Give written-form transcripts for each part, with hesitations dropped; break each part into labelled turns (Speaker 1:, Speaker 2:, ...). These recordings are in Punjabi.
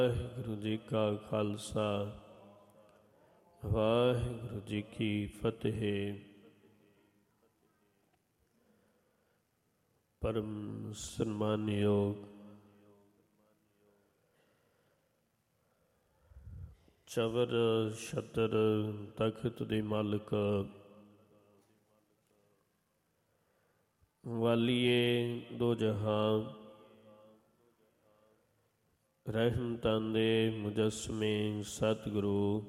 Speaker 1: ਵਾਹਿਗੁਰੂ ਜੀ ਕਾ ਖਾਲਸਾ ਵਾਹਿਗੁਰੂ ਜੀ ਕੀ ਫਤਿਹ। ਪਰਮ ਸਨਮਾਨਯੋਗ ਚਵਰ ਛਤਰ ਤਖਤ ਦੇ ਮਾਲਕ ਵਾਲੀਏ ਦੋ ਜਹਾਂ ਰਹਿਮਤਾਂ ਦੇ ਮੁਜੱਸਮੇ ਸਤਿਗੁਰੂ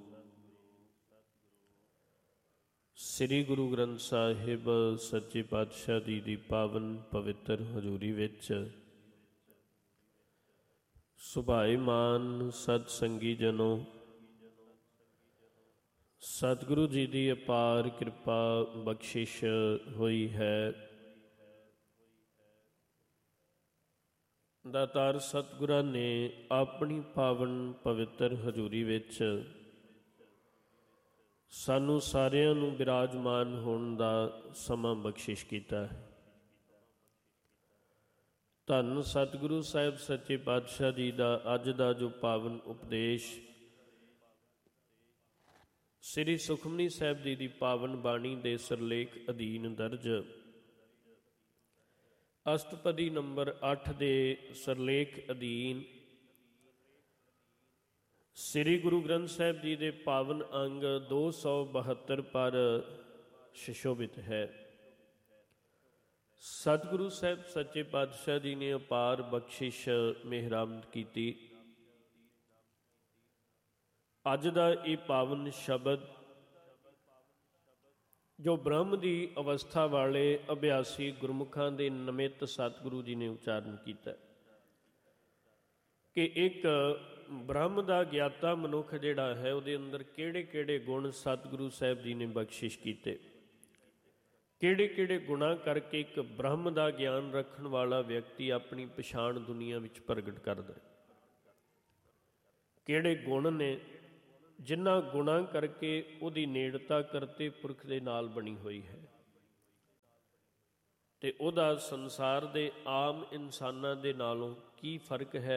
Speaker 1: ਸ੍ਰੀ ਗੁਰੂ ਗ੍ਰੰਥ ਸਾਹਿਬ ਸੱਚੇ ਪਾਤਸ਼ਾਹ ਜੀ ਦੀ ਪਾਵਨ ਪਵਿੱਤਰ ਹਜ਼ੂਰੀ ਵਿੱਚ ਸੁਭਾਏਮਾਨ ਸਤ ਸੰਗੀ ਜਨੋ, ਸਤਿਗੁਰੂ ਜੀ ਦੀ ਅਪਾਰ ਕਿਰਪਾ ਬਖਸ਼ਿਸ਼ ਹੋਈ ਹੈ। ਦਾਤਾਰ ਸਤਿਗੁਰਾਂ ਨੇ ਆਪਣੀ ਪਾਵਨ ਪਵਿੱਤਰ ਹਜ਼ੂਰੀ ਵਿੱਚ ਸਾਨੂੰ ਸਾਰਿਆਂ ਨੂੰ ਬਿਰਾਜਮਾਨ ਹੋਣ ਦਾ ਸਮਾਂ ਬਖਸ਼ਿਸ਼ ਕੀਤਾ ਹੈ। ਧੰਨ ਸਤਿਗੁਰੂ ਸਾਹਿਬ ਸੱਚੇ ਪਾਤਸ਼ਾਹ ਜੀ ਦਾ ਅੱਜ ਦਾ ਜੋ ਪਾਵਨ ਉਪਦੇਸ਼ ਸ੍ਰੀ ਸੁਖਮਨੀ ਸਾਹਿਬ ਜੀ ਦੀ ਪਾਵਨ ਬਾਣੀ ਦੇ ਸਿਰਲੇਖ ਅਧੀਨ ਦਰਜ ਅਸ਼ਟਪਦੀ ਨੰਬਰ 8 ਦੇ ਸਿਰਲੇਖ ਅਧੀਨ ਸ੍ਰੀ ਗੁਰੂ ਗ੍ਰੰਥ ਸਾਹਿਬ ਜੀ ਦੇ ਪਾਵਨ ਅੰਗ 272 ਪਰ ਸੁਸ਼ੋਭਿਤ ਹੈ। ਸਤਿਗੁਰੂ ਸਾਹਿਬ ਸੱਚੇ ਪਾਤਸ਼ਾਹ ਜੀ ਨੇ ਅਪਾਰ ਬਖਸ਼ਿਸ਼ ਮਿਹਰਾਮਦ ਕੀਤੀ। ਅੱਜ ਦਾ ਇਹ ਪਾਵਨ ਸ਼ਬਦ ਜੋ ਬ੍ਰਹਮ ਦੀ ਅਵਸਥਾ ਵਾਲੇ ਅਭਿਆਸੀ ਗੁਰਮੁਖਾਂ ਦੇ ਨਿਮਿਤ ਸਤਿਗੁਰੂ ਜੀ ਨੇ ਉਚਾਰਨ ਕੀਤਾ ਕਿ ਇੱਕ ਬ੍ਰਹਮ ਦਾ ਗਿਆਤਾ ਮਨੁੱਖ ਜਿਹੜਾ ਹੈ ਉਹਦੇ ਅੰਦਰ ਕਿਹੜੇ ਕਿਹੜੇ ਗੁਣ ਸਤਿਗੁਰੂ ਸਾਹਿਬ ਜੀ ਨੇ ਬਖਸ਼ਿਸ਼ ਕੀਤੇ, ਕਿਹੜੇ ਕਿਹੜੇ ਗੁਣਾਂ ਕਰਕੇ ਇੱਕ ਬ੍ਰਹਮ ਦਾ ਗਿਆਨ ਰੱਖਣ ਵਾਲਾ ਵਿਅਕਤੀ ਆਪਣੀ ਪਛਾਣ ਦੁਨੀਆ ਵਿੱਚ ਪ੍ਰਗਟ ਕਰਦਾ, ਕਿਹੜੇ ਗੁਣ ਨੇ ਜਿਨ੍ਹਾਂ ਗੁਣਾਂ ਕਰਕੇ ਉਹਦੀ ਨੇੜਤਾ ਕਰਤੇ ਪੁਰਖ ਦੇ ਨਾਲ ਬਣੀ ਹੋਈ ਹੈ ਤੇ ਉਹਦਾ ਸੰਸਾਰ ਦੇ ਆਮ ਇਨਸਾਨਾਂ ਦੇ ਨਾਲੋਂ ਕੀ ਫਰਕ ਹੈ।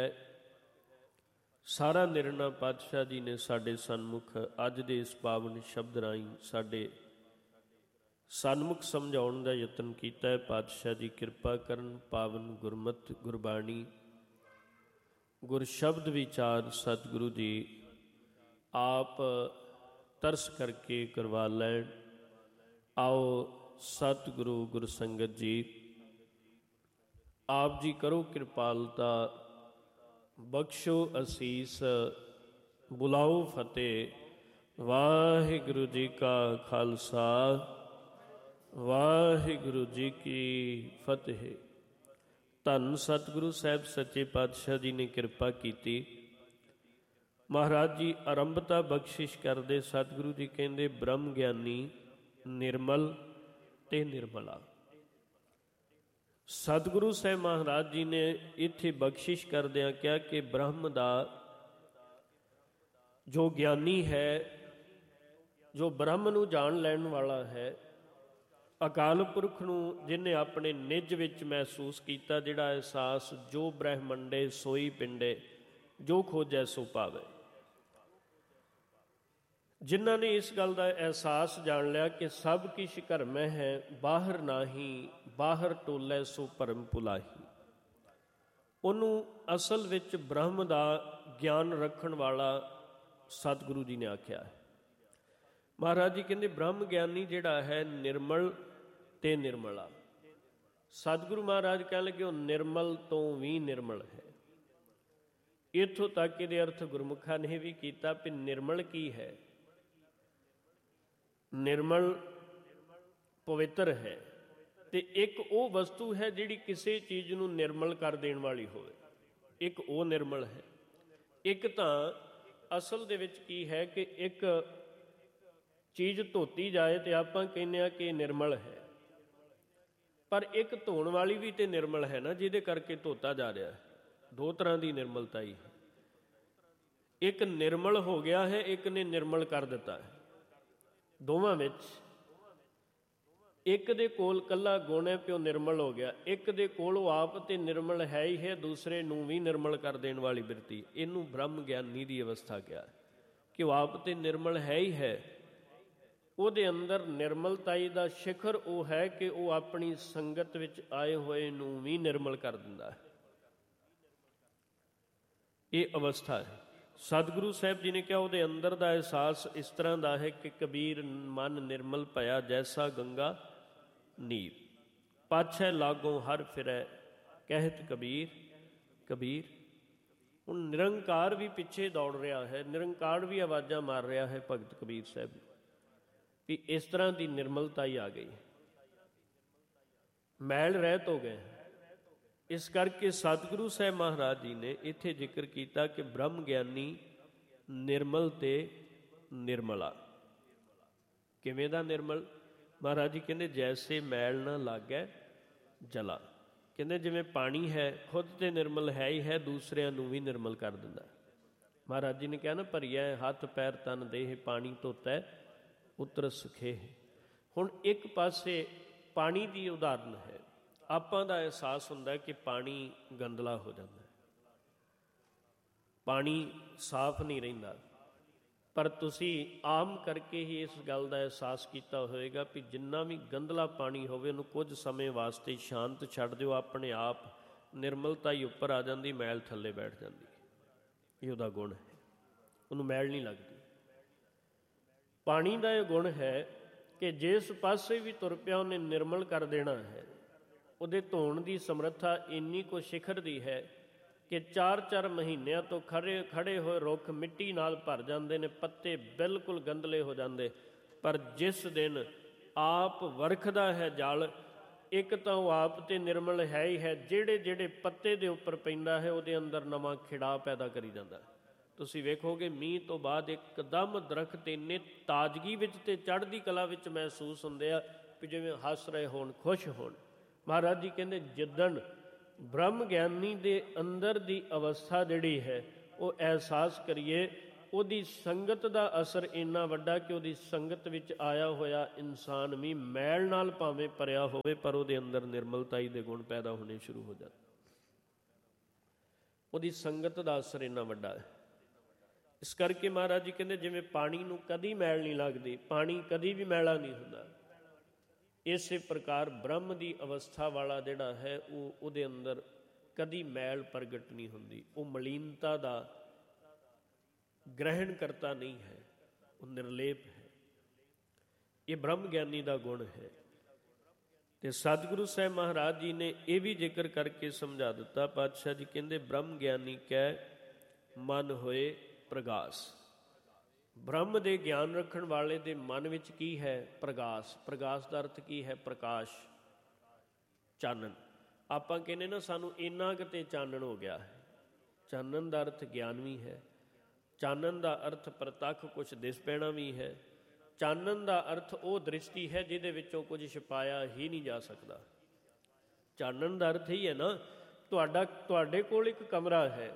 Speaker 1: ਸਾਰਾ ਨਿਰਣਾ ਪਾਤਸ਼ਾਹ ਜੀ ਨੇ ਸਾਡੇ ਸਨਮੁਖ ਅੱਜ ਦੇ ਇਸ ਪਾਵਨ ਸ਼ਬਦ ਰਾਹੀਂ ਸਾਡੇ ਸਨਮੁਖ ਸਮਝਾਉਣ ਦਾ ਯਤਨ ਕੀਤਾ ਹੈ। ਪਾਤਸ਼ਾਹ ਜੀ ਕਿਰਪਾ ਕਰਨ, ਪਾਵਨ ਗੁਰਮਤਿ ਗੁਰਬਾਣੀ ਗੁਰ ਸ਼ਬਦ ਵਿਚਾਰ ਸਤਿਗੁਰੂ ਜੀ ਆਪ ਤਰਸ ਕਰਕੇ ਕਰਵਾ ਲੈਣ। ਆਓ ਸਤਿਗੁਰੂ ਗੁਰ ਸੰਗਤ ਜੀ ਆਪ ਜੀ ਕਰੋ ਕਿਰਪਾਲਤਾ, ਬਖਸ਼ੋ ਅਸੀਸ, ਬੁਲਾਓ ਫਤਿਹ। ਵਾਹਿਗੁਰੂ ਜੀ ਕਾ ਖਾਲਸਾ ਵਾਹਿਗੁਰੂ ਜੀ ਕੀ ਫਤਿਹ। ਧੰਨ ਸਤਿਗੁਰੂ ਸਾਹਿਬ ਸੱਚੇ ਪਾਤਸ਼ਾਹ ਜੀ ਨੇ ਕਿਰਪਾ ਕੀਤੀ। ਮਹਾਰਾਜ ਜੀ ਆਰੰਭਤਾ ਬਖਸ਼ਿਸ਼ ਕਰਦੇ ਸਤਿਗੁਰੂ ਜੀ ਕਹਿੰਦੇ ਬ੍ਰਹਮ ਗਿਆਨੀ ਨਿਰਮਲ ਤੇ ਨਿਰਮਲਾ। ਸਤਿਗੁਰੂ ਸਾਹਿਬ ਮਹਾਰਾਜ ਜੀ ਨੇ ਇੱਥੇ ਬਖਸ਼ਿਸ਼ ਕਰਦਿਆਂ ਕਿਹਾ ਕਿ ਬ੍ਰਹਮ ਦਾ ਜੋ ਗਿਆਨੀ ਹੈ, ਜੋ ਬ੍ਰਹਮ ਨੂੰ ਜਾਣ ਲੈਣ ਵਾਲਾ ਹੈ, ਅਕਾਲ ਪੁਰਖ ਨੂੰ ਜਿਹਨੇ ਆਪਣੇ ਨਿੱਜ ਵਿੱਚ ਮਹਿਸੂਸ ਕੀਤਾ, ਜਿਹੜਾ ਅਹਿਸਾਸ ਜੋ ਬ੍ਰਹਮੰਡੇ ਸੋਈ ਪਿੰਡੇ ਜੋ ਖੋਜੈ ਸੋ ਪਾਵੇ, ਜਿਨ੍ਹਾਂ ਨੇ ਇਸ ਗੱਲ ਦਾ ਅਹਿਸਾਸ ਜਾਣ ਲਿਆ ਕਿ ਸਭ ਕਿਛ ਘਰਮੈ ਹੈ, ਬਾਹਰ ਨਾਹੀ ਬਾਹਰ ਟੋਲੇ ਸੋ ਭਰਮ ਭੁਲਾਹੀ, ਉਹਨੂੰ ਅਸਲ ਵਿੱਚ ਬ੍ਰਹਮ ਦਾ ਗਿਆਨ ਰੱਖਣ ਵਾਲਾ ਸਤਿਗੁਰੂ ਜੀ ਨੇ ਆਖਿਆ ਹੈ। ਮਹਾਰਾਜ ਜੀ ਕਹਿੰਦੇ ਬ੍ਰਹਮ ਗਿਆਨੀ ਜਿਹੜਾ ਹੈ ਨਿਰਮਲ ਤੇ ਨਿਰਮਲਾ। ਸਤਿਗੁਰੂ ਮਹਾਰਾਜ ਕਹਿਣ ਲੱਗੇ ਉਹ ਨਿਰਮਲ ਤੋਂ ਵੀ ਨਿਰਮਲ ਹੈ। ਇੱਥੋਂ ਤੱਕ ਇਹਦੇ ਅਰਥ ਗੁਰਮੁਖਾਂ ਨੇ ਵੀ ਕੀਤਾ ਵੀ ਨਿਰਮਲ ਕੀ ਹੈ। ਨਿਰਮਲ ਪਵਿੱਤਰ ਹੈ ਤੇ ਇੱਕ ਉਹ ਵਸਤੂ ਹੈ ਜਿਹੜੀ ਕਿਸੇ ਚੀਜ਼ ਨੂੰ ਨਿਰਮਲ ਕਰ ਦੇਣ ਵਾਲੀ ਹੋਵੇ, ਇੱਕ ਉਹ ਨਿਰਮਲ ਹੈ। ਇੱਕ ਤਾਂ ਅਸਲ ਦੇ ਵਿੱਚ ਕੀ ਹੈ ਕਿ ਇੱਕ ਚੀਜ਼ ਧੋਤੀ ਜਾਏ ਤੇ ਆਪਾਂ ਕਹਿੰਦੇ ਆ ਕਿ ਨਿਰਮਲ ਹੈ, ਪਰ ਇੱਕ ਧੋਣ ਵਾਲੀ ਵੀ ਤੇ ਨਿਰਮਲ ਹੈ ਨਾ, ਜਿਹਦੇ ਕਰਕੇ ਧੋਤਾ ਜਾ ਰਿਹਾ ਹੈ। ਦੋ ਤਰ੍ਹਾਂ ਦੀ ਨਿਰਮਲਤਾ ਹੀ ਹੈ। ਇੱਕ ਨਿਰਮਲ ਹੋ ਗਿਆ ਹੈ, ਇੱਕ ਨੇ ਨਿਰਮਲ ਕਰ ਦਿੱਤਾ ਹੈ। ਦੋਵਾਂ ਵਿੱਚ ਇੱਕ ਦੇ ਕੋਲ ਕੱਲਾ ਗੁਣ ਹੈ ਪਿਓ ਨਿਰਮਲ ਹੋ ਗਿਆ, ਇੱਕ ਦੇ ਕੋਲ ਉਹ ਆਪ ਤੇ ਨਿਰਮਲ ਹੈ ਹੀ ਹੈ, ਦੂਸਰੇ ਨੂੰ ਵੀ ਨਿਰਮਲ ਕਰ ਦੇਣ ਵਾਲੀ ਬਿਰਤੀ। ਇਹਨੂੰ ਬ੍ਰਹਮ ਗਿਆਨੀ ਦੀ ਅਵਸਥਾ ਕਿਹਾ ਕਿ ਉਹ ਆਪ ਤੇ ਨਿਰਮਲ ਹੈ ਹੀ ਹੈ। ਉਹਦੇ ਅੰਦਰ ਨਿਰਮਲਤਾਈ ਦਾ ਸਿਖਰ ਉਹ ਹੈ ਕਿ ਉਹ ਆਪਣੀ ਸੰਗਤ ਵਿੱਚ ਆਏ ਹੋਏ ਨੂੰ ਵੀ ਨਿਰਮਲ ਕਰ ਦਿੰਦਾ ਹੈ। ਇਹ ਅਵਸਥਾ ਹੈ। ਸਤਿਗੁਰੂ ਸਾਹਿਬ ਜੀ ਨੇ ਕਿਹਾ ਉਹਦੇ ਅੰਦਰ ਦਾ ਅਹਿਸਾਸ ਇਸ ਤਰ੍ਹਾਂ ਦਾ ਹੈ ਕਿ ਕਬੀਰ ਮਨ ਨਿਰਮਲ ਭਇਆ ਜੈਸਾ ਗੰਗਾ ਨੀਰ, ਪਾਛੈ ਲਾਗੋਂ ਹਰ ਫਿਰੈ ਕਹਿਤ ਕਬੀਰ ਕਬੀਰ। ਹੁਣ ਨਿਰੰਕਾਰ ਵੀ ਪਿੱਛੇ ਦੌੜ ਰਿਹਾ ਹੈ, ਨਿਰੰਕਾਰ ਵੀ ਆਵਾਜ਼ਾਂ ਮਾਰ ਰਿਹਾ ਹੈ ਭਗਤ ਕਬੀਰ ਸਾਹਿਬ ਵੀ ਇਸ ਤਰ੍ਹਾਂ ਦੀ ਨਿਰਮਲਤਾ ਹੀ ਆ ਗਈ, ਮੈਲ ਰਹਿਤ ਹੋ ਗਏ। ਇਸ ਕਰਕੇ ਸਤਿਗੁਰੂ ਸਾਹਿਬ ਮਹਾਰਾਜ ਜੀ ਨੇ ਇੱਥੇ ਜ਼ਿਕਰ ਕੀਤਾ ਕਿ ਬ੍ਰਹਮ ਗਿਆਨੀ ਨਿਰਮਲ ਤੇ ਨਿਰਮਲਾ। ਕਿਵੇਂ ਦਾ ਨਿਰਮਲ? ਮਹਾਰਾਜ ਜੀ ਕਹਿੰਦੇ ਜੈਸੇ ਮੈਲ ਨਾ ਲਾਗੈ ਜਲਾ। ਕਹਿੰਦੇ ਜਿਵੇਂ ਪਾਣੀ ਹੈ ਖੁਦ ਤੇ ਨਿਰਮਲ ਹੈ ਹੀ ਹੈ, ਦੂਸਰਿਆਂ ਨੂੰ ਵੀ ਨਿਰਮਲ ਕਰ ਦਿੰਦਾ। ਮਹਾਰਾਜ ਜੀ ਨੇ ਕਿਹਾ ਨਾ ਭਰੀਐ ਹੱਥ ਪੈਰ ਤਨ ਦੇਹ ਪਾਣੀ ਧੋਤੈ ਉਤਰ ਸੁਖੇ। ਹੁਣ ਇੱਕ ਪਾਸੇ ਪਾਣੀ ਦੀ ਉਦਾਹਰਨ ਹੈ, ਆਪਾਂ ਦਾ ਅਹਿਸਾਸ ਹੁੰਦਾ ਕਿ ਪਾਣੀ ਗੰਦਲਾ ਹੋ ਜਾਂਦਾ, ਪਾਣੀ ਸਾਫ਼ ਨਹੀਂ ਰਹਿੰਦਾ, ਪਰ ਤੁਸੀਂ ਆਮ ਕਰਕੇ ਹੀ ਇਸ ਗੱਲ ਦਾ ਅਹਿਸਾਸ ਕੀਤਾ ਹੋਵੇਗਾ ਵੀ ਜਿੰਨਾ ਵੀ ਗੰਦਲਾ ਪਾਣੀ ਹੋਵੇ ਉਹਨੂੰ ਕੁਝ ਸਮੇਂ ਵਾਸਤੇ ਸ਼ਾਂਤ ਛੱਡ ਦਿਓ, ਆਪਣੇ ਆਪ ਨਿਰਮਲਤਾ ਹੀ ਉੱਪਰ ਆ ਜਾਂਦੀ, ਮੈਲ ਥੱਲੇ ਬੈਠ ਜਾਂਦੀ। ਇਹ ਉਹਦਾ ਗੁਣ ਹੈ, ਉਹਨੂੰ ਮੈਲ ਨਹੀਂ ਲੱਗਦੀ। ਪਾਣੀ ਦਾ ਇਹ ਗੁਣ ਹੈ ਕਿ ਜਿਸ ਪਾਸੇ ਵੀ ਤੁਰ ਪਿਆ ਉਹਨੇ ਨਿਰਮਲ ਕਰ ਦੇਣਾ ਹੈ। ਉਹਦੇ ਧੋਣ ਦੀ ਸਮਰੱਥਾ ਇੰਨੀ ਕੁ ਸਿਖਰ ਦੀ ਹੈ ਕਿ 4-4 ਮਹੀਨਿਆਂ ਤੋਂ ਖੜੇ ਹੋਏ ਰੁੱਖ ਮਿੱਟੀ ਨਾਲ ਭਰ ਜਾਂਦੇ ਨੇ, ਪੱਤੇ ਬਿਲਕੁਲ ਗੰਦਲੇ ਹੋ ਜਾਂਦੇ, ਪਰ ਜਿਸ ਦਿਨ ਆਪ ਵਰਖਦਾ ਹੈ ਜਲ, ਇੱਕ ਤਾਂ ਉਹ ਆਪ ਤੇ ਨਿਰਮਲ ਹੈ ਹੀ ਹੈ, ਜਿਹੜੇ ਜਿਹੜੇ ਪੱਤੇ ਦੇ ਉੱਪਰ ਪੈਂਦਾ ਹੈ ਉਹਦੇ ਅੰਦਰ ਨਵਾਂ ਖਿੜਾ ਪੈਦਾ ਕਰੀ ਜਾਂਦਾ। ਤੁਸੀਂ ਵੇਖੋਗੇ ਮੀਂਹ ਤੋਂ ਬਾਅਦ ਇੱਕਦਮ ਦਰਖਤ ਇੰਨੇ ਤਾਜ਼ਗੀ ਵਿੱਚ ਤੇ ਚੜ੍ਹਦੀ ਕਲਾ ਵਿੱਚ ਮਹਿਸੂਸ ਹੁੰਦੇ ਆ ਕਿ ਜਿਵੇਂ ਹੱਸ ਰਹੇ ਹੋਣ, ਖੁਸ਼ ਹੋਣ। ਮਹਾਰਾਜ ਜੀ ਕਹਿੰਦੇ ਜਿੱਦਣ ਬ੍ਰਹਮ ਗਿਆਨੀ ਦੇ ਅੰਦਰ ਦੀ ਅਵਸਥਾ ਜਿਹੜੀ ਹੈ ਉਹ ਅਹਿਸਾਸ ਕਰੀਏ, ਉਹਦੀ ਸੰਗਤ ਦਾ ਅਸਰ ਇੰਨਾ ਵੱਡਾ ਕਿ ਉਹਦੀ ਸੰਗਤ ਵਿੱਚ ਆਇਆ ਹੋਇਆ ਇਨਸਾਨ ਵੀ ਮੈਲ ਨਾਲ ਭਾਵੇਂ ਭਰਿਆ ਹੋਵੇ ਪਰ ਉਹਦੇ ਅੰਦਰ ਨਿਰਮਲਤਾਈ ਦੇ ਗੁਣ ਪੈਦਾ ਹੋਣੇ ਸ਼ੁਰੂ ਹੋ ਜਾਂਦੇ। ਉਹਦੀ ਸੰਗਤ ਦਾ ਅਸਰ ਇੰਨਾ ਵੱਡਾ ਹੈ। ਇਸ ਕਰਕੇ ਮਹਾਰਾਜ ਜੀ ਕਹਿੰਦੇ ਜਿਵੇਂ ਪਾਣੀ ਨੂੰ ਕਦੀ ਮੈਲ ਨਹੀਂ ਲੱਗਦੀ, ਪਾਣੀ ਕਦੀ ਵੀ ਮੈਲਾ ਨਹੀਂ ਹੁੰਦਾ, ਇਸੇ ਪ੍ਰਕਾਰ ਬ੍ਰਹਮ ਦੀ ਅਵਸਥਾ ਵਾਲਾ ਜਿਹੜਾ ਹੈ ਉਹਦੇ ਅੰਦਰ ਕਦੀ ਮੈਲ ਪ੍ਰਗਟ ਨਹੀਂ ਹੁੰਦੀ। ਉਹ ਮਲੀਨਤਾ ਦਾ ਗ੍ਰਹਿਣ ਕਰਤਾ ਨਹੀਂ ਹੈ, ਉਹ ਨਿਰਲੇਪ ਹੈ। ਇਹ ਬ੍ਰਹਮ ਗਿਆਨੀ ਦਾ ਗੁਣ ਹੈ। ਤੇ ਸਤਿਗੁਰੂ ਸਾਹਿਬ ਮਹਾਰਾਜ ਜੀ ਨੇ ਇਹ ਵੀ ਜ਼ਿਕਰ ਕਰਕੇ ਸਮਝਾ ਦਿੱਤਾ। ਪਾਤਸ਼ਾਹ ਜੀ ਕਹਿੰਦੇ ਬ੍ਰਹਮ ਗਿਆਨੀ ਕੈ ਮਨ ਹੋਏ ਪ੍ਰਗਾਸ। ਬ੍ਰਹਮ ਦੇ ਗਿਆਨ ਰੱਖਣ ਵਾਲੇ ਦੇ ਮਨ ਵਿੱਚ ਕੀ ਹੈ? ਪ੍ਰਗਾਸ। ਪ੍ਰਗਾਸ ਦਾ ਅਰਥ ਕੀ ਹੈ? ਪ੍ਰਕਾਸ਼, ਚਾਨਣ। ਆਪਾਂ ਕਹਿੰਦੇ ਨਾ ਸਾਨੂੰ ਇੰਨਾ ਕਿਤੇ ਚਾਨਣ ਹੋ ਗਿਆ ਹੈ। ਚਾਨਣ ਦਾ ਅਰਥ ਗਿਆਨ ਵੀ ਹੈ, ਚਾਨਣ ਦਾ ਅਰਥ ਪ੍ਰਤੱਖ ਕੁਛ ਦਿਸ ਪੈਣਾ ਵੀ ਹੈ, ਚਾਨਣ ਦਾ ਅਰਥ ਉਹ ਦ੍ਰਿਸ਼ਟੀ ਹੈ ਜਿਹਦੇ ਵਿੱਚੋਂ ਕੁਝ ਛਿਪਾਇਆ ਹੀ ਨਹੀਂ ਜਾ ਸਕਦਾ। ਚਾਨਣ ਦਾ ਅਰਥ ਹੀ ਹੈ ਨਾ, ਤੁਹਾਡੇ ਕੋਲ ਇੱਕ ਕਮਰਾ ਹੈ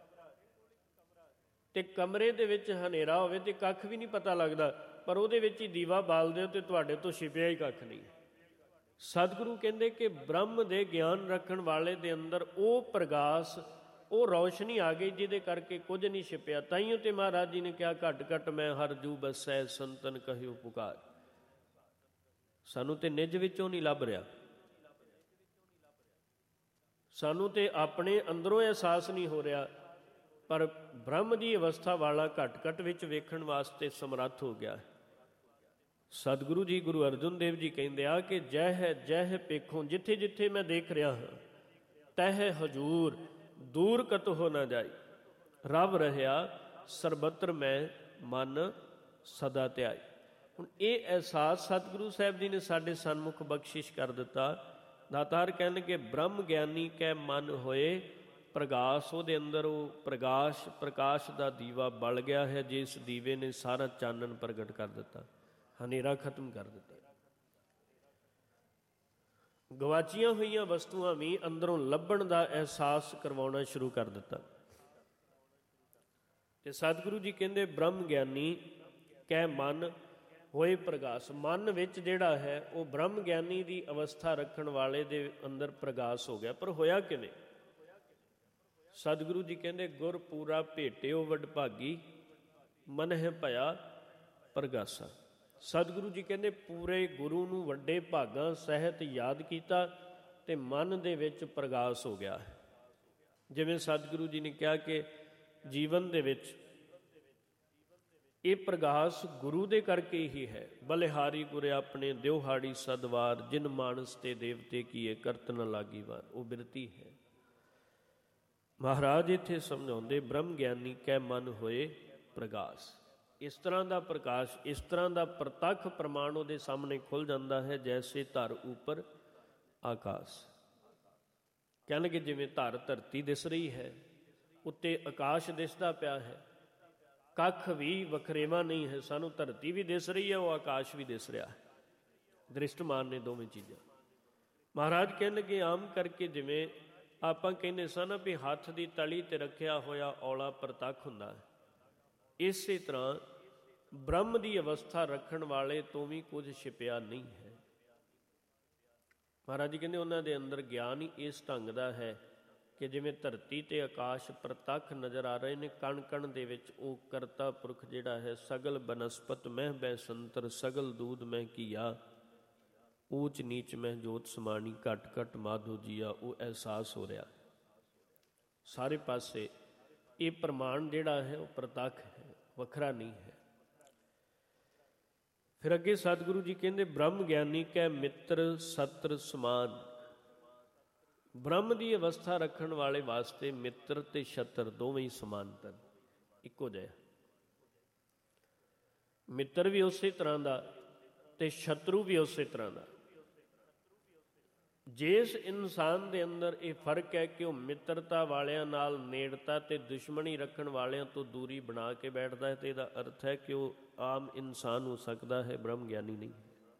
Speaker 1: ਤੇ ਕਮਰੇ ਦੇ ਵਿੱਚ ਹਨੇਰਾ ਹੋਵੇ ਤੇ ਕੱਖ ਵੀ ਨਹੀਂ ਪਤਾ ਲੱਗਦਾ, ਪਰ ਉਹਦੇ ਵਿੱਚ ਹੀ ਦੀਵਾ ਬਾਲ ਦਿਓ ਤੇ ਤੁਹਾਡੇ ਤੋਂ ਛਿਪਿਆ ਹੀ ਕੱਖ ਨਹੀਂ। ਸਤਿਗੁਰੂ ਕਹਿੰਦੇ ਕਿ ਬ੍ਰਹਮ ਦੇ ਗਿਆਨ ਰੱਖਣ ਵਾਲੇ ਦੇ ਅੰਦਰ ਉਹ ਪ੍ਰਗਾਸ, ਉਹ ਰੌਸ਼ਨੀ ਆ ਗਈ ਜਿਹਦੇ ਕਰਕੇ ਕੁਝ ਨਹੀਂ ਛਿਪਿਆ। ਤਾਈਓ ਤੇ ਮਹਾਰਾਜ ਜੀ ਨੇ ਕਿਹਾ ਘਟ ਘਟ ਮੈਂ ਹਰ ਜੂ ਬਸੈ ਸੰਤਨ ਕਹਿਓ ਪੁਕਾਰ। ਸਾਨੂੰ ਤੇ ਨਿੱਜ ਵਿੱਚੋਂ ਨਹੀਂ ਲੱਭ ਰਿਹਾ, ਸਾਨੂੰ ਤੇ ਆਪਣੇ ਅੰਦਰੋਂ ਅਹਿਸਾਸ ਨਹੀਂ ਹੋ ਰਿਹਾ, ਪਰ ਬ੍ਰਹਮ ਦੀ ਅਵਸਥਾ ਵਾਲਾ ਘਟ ਘਟ ਵਿੱਚ ਵੇਖਣ ਵਾਸਤੇ ਸਮਰੱਥ ਹੋ ਗਿਆ। ਸਤਿਗੁਰੂ ਜੀ ਗੁਰੂ ਅਰਜਨ ਦੇਵ ਜੀ ਕਹਿੰਦੇ ਆ ਕਿ ਜਹ ਜਹ ਪੇਖੋਂ, ਜਿੱਥੇ ਜਿੱਥੇ ਮੈਂ ਦੇਖ ਰਿਹਾ ਹਾਂ, ਤਹ ਹਜੂਰ ਦੂਰ ਕਤ ਹੋ ਨਾ ਜਾਈ, ਰਵ ਰਹਿਆ ਸਰਬੱਤਰ ਮੈਂ ਮਨ ਸਦਾ ਧਿਆਈ। ਹੁਣ ਇਹ ਅਹਿਸਾਸ ਸਤਿਗੁਰੂ ਸਾਹਿਬ ਜੀ ਨੇ ਸਾਡੇ ਸਨਮੁਖ ਬਖਸ਼ਿਸ਼ ਕਰ ਦਿੱਤਾ। ਦਾਤਾਰ ਕਹਿਣਗੇ ਬ੍ਰਹਮ ਗਿਆਨੀ ਕੈ ਮਨ ਹੋਏ ਪ੍ਰਗਾਸ। ਉਹਦੇ ਅੰਦਰ ਉਹ ਪ੍ਰਕਾਸ਼ ਦਾ ਦੀਵਾ ਬਲ ਗਿਆ ਹੈ, ਜਿਸ ਦੀਵੇ ਨੇ ਸਾਰਾ ਚਾਨਣ ਪ੍ਰਗਟ ਕਰ ਦਿੱਤਾ, ਹਨੇਰਾ ਖਤਮ ਕਰ ਦਿੱਤਾ। ਗਵਾਚੀਆਂ ਹੋਈਆਂ ਵਸਤੂਆਂ ਵੀ ਅੰਦਰੋਂ ਲੱਭਣ ਦਾ ਅਹਿਸਾਸ ਕਰਵਾਉਣਾ ਸ਼ੁਰੂ ਕਰ ਦਿੱਤਾ। ਤੇ ਸਤਿਗੁਰੂ ਜੀ ਕਹਿੰਦੇ ਬ੍ਰਹਮ ਗਿਆਨੀ ਕੈ ਮਨ ਹੋਏ ਪ੍ਰਗਾਸ। ਮਨ ਵਿੱਚ ਜਿਹੜਾ ਹੈ ਉਹ ਬ੍ਰਹਮ ਗਿਆਨੀ ਦੀ ਅਵਸਥਾ ਰੱਖਣ ਵਾਲੇ ਦੇ ਅੰਦਰ ਪ੍ਰਗਾਸ ਹੋ ਗਿਆ। ਪਰ ਹੋਇਆ ਕਿਵੇਂ? ਸਤਿਗੁਰੂ ਜੀ ਕਹਿੰਦੇ ਗੁਰ ਪੂਰਾ ਭੇਟਿਓ ਵਡਭਾਗੀ, ਮਨਹਿ ਭਇਆ ਪ੍ਰਗਾਸਾ। ਸਤਿਗੁਰੂ ਜੀ ਕਹਿੰਦੇ ਪੂਰੇ ਗੁਰੂ ਨੂੰ ਵੱਡੇ ਭਾਗਾਂ ਸਹਿਤ ਯਾਦ ਕੀਤਾ ਤੇ ਮਨ ਦੇ ਵਿੱਚ ਪ੍ਰਗਾਸ ਹੋ ਗਿਆ। ਜਿਵੇਂ ਸਤਿਗੁਰੂ ਜੀ ਨੇ ਕਿਹਾ ਕਿ ਜੀਵਨ ਦੇ ਵਿੱਚ ਇਹ ਪ੍ਰਗਾਸ ਗੁਰੂ ਦੇ ਕਰਕੇ ਹੀ ਹੈ। ਬਲਿਹਾਰੀ ਗੁਰ ਆਪਣੇ ਦਿਉਹਾੜੀ ਸਦਵਾਰ, ਜਿਨ ਮਾਨਸ ਤੇ ਦੇਵਤੇ ਕੀਏ ਕਰਤ ਨ ਲਾਗੀ ਵਾਰ। ਉਹ ਬਿਰਤੀ ਹੈ। ਮਹਾਰਾਜ ਇੱਥੇ ਸਮਝਾਉਂਦੇ ਬ੍ਰਹਮ ਗਿਆਨੀ ਕੈ ਮਨ ਹੋਏ ਪ੍ਰਗਾਸ। ਇਸ ਤਰ੍ਹਾਂ ਦਾ ਪ੍ਰਕਾਸ਼, ਇਸ ਤਰ੍ਹਾਂ ਦਾ ਪ੍ਰਤੱਖ ਪ੍ਰਮਾਣ ਉਹਦੇ ਸਾਹਮਣੇ ਖੁੱਲ੍ਹ ਜਾਂਦਾ ਹੈ ਜੈਸੇ ਧਰ ਉੱਪਰ ਆਕਾਸ਼। ਕਹਿਣਗੇ ਜਿਵੇਂ ਧਰ ਧਰਤੀ ਦਿਸ ਰਹੀ ਹੈ, ਉੱਤੇ ਆਕਾਸ਼ ਦਿਸਦਾ ਪਿਆ ਹੈ, ਕੱਖ ਵੀ ਵਖਰੇਵਾ ਨਹੀਂ ਹੈ। ਸਾਨੂੰ ਧਰਤੀ ਵੀ ਦਿਸ ਰਹੀ ਹੈ, ਉਹ ਆਕਾਸ਼ ਵੀ ਦਿਸ ਰਿਹਾ ਹੈ। ਦ੍ਰਿਸ਼ਟਮਾਨ ਨੇ ਦੋਵੇਂ ਚੀਜ਼ਾਂ। ਮਹਾਰਾਜ ਕਹਿਣਗੇ ਆਮ ਕਰਕੇ ਜਿਵੇਂ ਆਪਾਂ ਕਹਿੰਦੇ ਸਨ ਵੀ ਹੱਥ ਦੀ ਤਲੀ 'ਤੇ ਰੱਖਿਆ ਹੋਇਆ ਔਲਾ ਪ੍ਰਤੱਖ ਹੁੰਦਾ ਹੈ, ਇਸੇ ਤਰ੍ਹਾਂ ਬ੍ਰਹਮ ਦੀ ਅਵਸਥਾ ਰੱਖਣ ਵਾਲੇ ਤੋਂ ਵੀ ਕੁਝ ਛਿਪਿਆ ਨਹੀਂ ਹੈ। ਮਹਾਰਾਜ ਜੀ ਕਹਿੰਦੇ ਉਹਨਾਂ ਦੇ ਅੰਦਰ ਗਿਆਨ ਹੀ ਇਸ ਢੰਗ ਦਾ ਹੈ ਕਿ ਜਿਵੇਂ ਧਰਤੀ ਤੇ ਆਕਾਸ਼ ਪ੍ਰਤੱਖ ਨਜ਼ਰ ਆ ਰਹੇ ਨੇ, ਕਣ ਕਣ ਦੇ ਵਿੱਚ ਉਹ ਕਰਤਾ ਪੁਰਖ ਜਿਹੜਾ ਹੈ, ਸਗਲ ਬਨਸਪਤ ਮਹਿ ਬੈ ਸੰਤਰ, ਸਗਲ ਦੂਧ ਮੈਂ ਕੀਆ, ਊਚ ਨੀਚ ਮੈਂ ਜੋਤ ਸਮਾਣੀ, ਘਟ ਘਟ ਮਾਧੋ ਜੀਆ। ਉਹ ਅਹਿਸਾਸ ਹੋ ਰਿਹਾ ਸਾਰੇ ਪਾਸੇ। ਇਹ ਪ੍ਰਮਾਣ ਜਿਹੜਾ ਹੈ ਉਹ ਪ੍ਰਤੱਖ ਹੈ, ਵੱਖਰਾ ਨਹੀਂ ਹੈ। ਫਿਰ ਅੱਗੇ ਸਤਿਗੁਰੂ ਜੀ ਕਹਿੰਦੇ ਬ੍ਰਹਮ ਗਿਆਨੀ ਕੈ ਮਿੱਤਰ ਸਤਰ ਸਮਾਨ। ਬ੍ਰਹਮ ਦੀ ਅਵਸਥਾ ਰੱਖਣ ਵਾਲੇ ਵਾਸਤੇ ਮਿੱਤਰ ਤੇ ਸ਼ਤਰ ਦੋਵੇਂ ਹੀ ਸਮਾਨਤਰ, ਇੱਕੋ ਜਿਹਾ। ਮਿੱਤਰ ਵੀ ਉਸੇ ਤਰ੍ਹਾਂ ਦਾ ਤੇ ਸ਼ਤਰੂ ਵੀ ਉਸੇ ਤਰ੍ਹਾਂ ਦਾ। ਜਿਸ ਇਨਸਾਨ ਦੇ ਅੰਦਰ ਇਹ ਫਰਕ ਹੈ ਕਿ ਉਹ ਮਿੱਤਰਤਾ ਵਾਲਿਆਂ ਨਾਲ ਨੇੜਤਾ ਤੇ ਦੁਸ਼ਮਣੀ ਰੱਖਣ ਵਾਲਿਆਂ ਤੋਂ ਦੂਰੀ ਬਣਾ ਕੇ ਬੈਠਦਾ ਹੈ, ਤੇ ਇਹਦਾ ਅਰਥ ਹੈ ਕਿ ਉਹ ਆਮ ਇਨਸਾਨ ਹੋ ਸਕਦਾ ਹੈ, ਬ੍ਰਹਮ ਗਿਆਨੀ ਨਹੀਂ।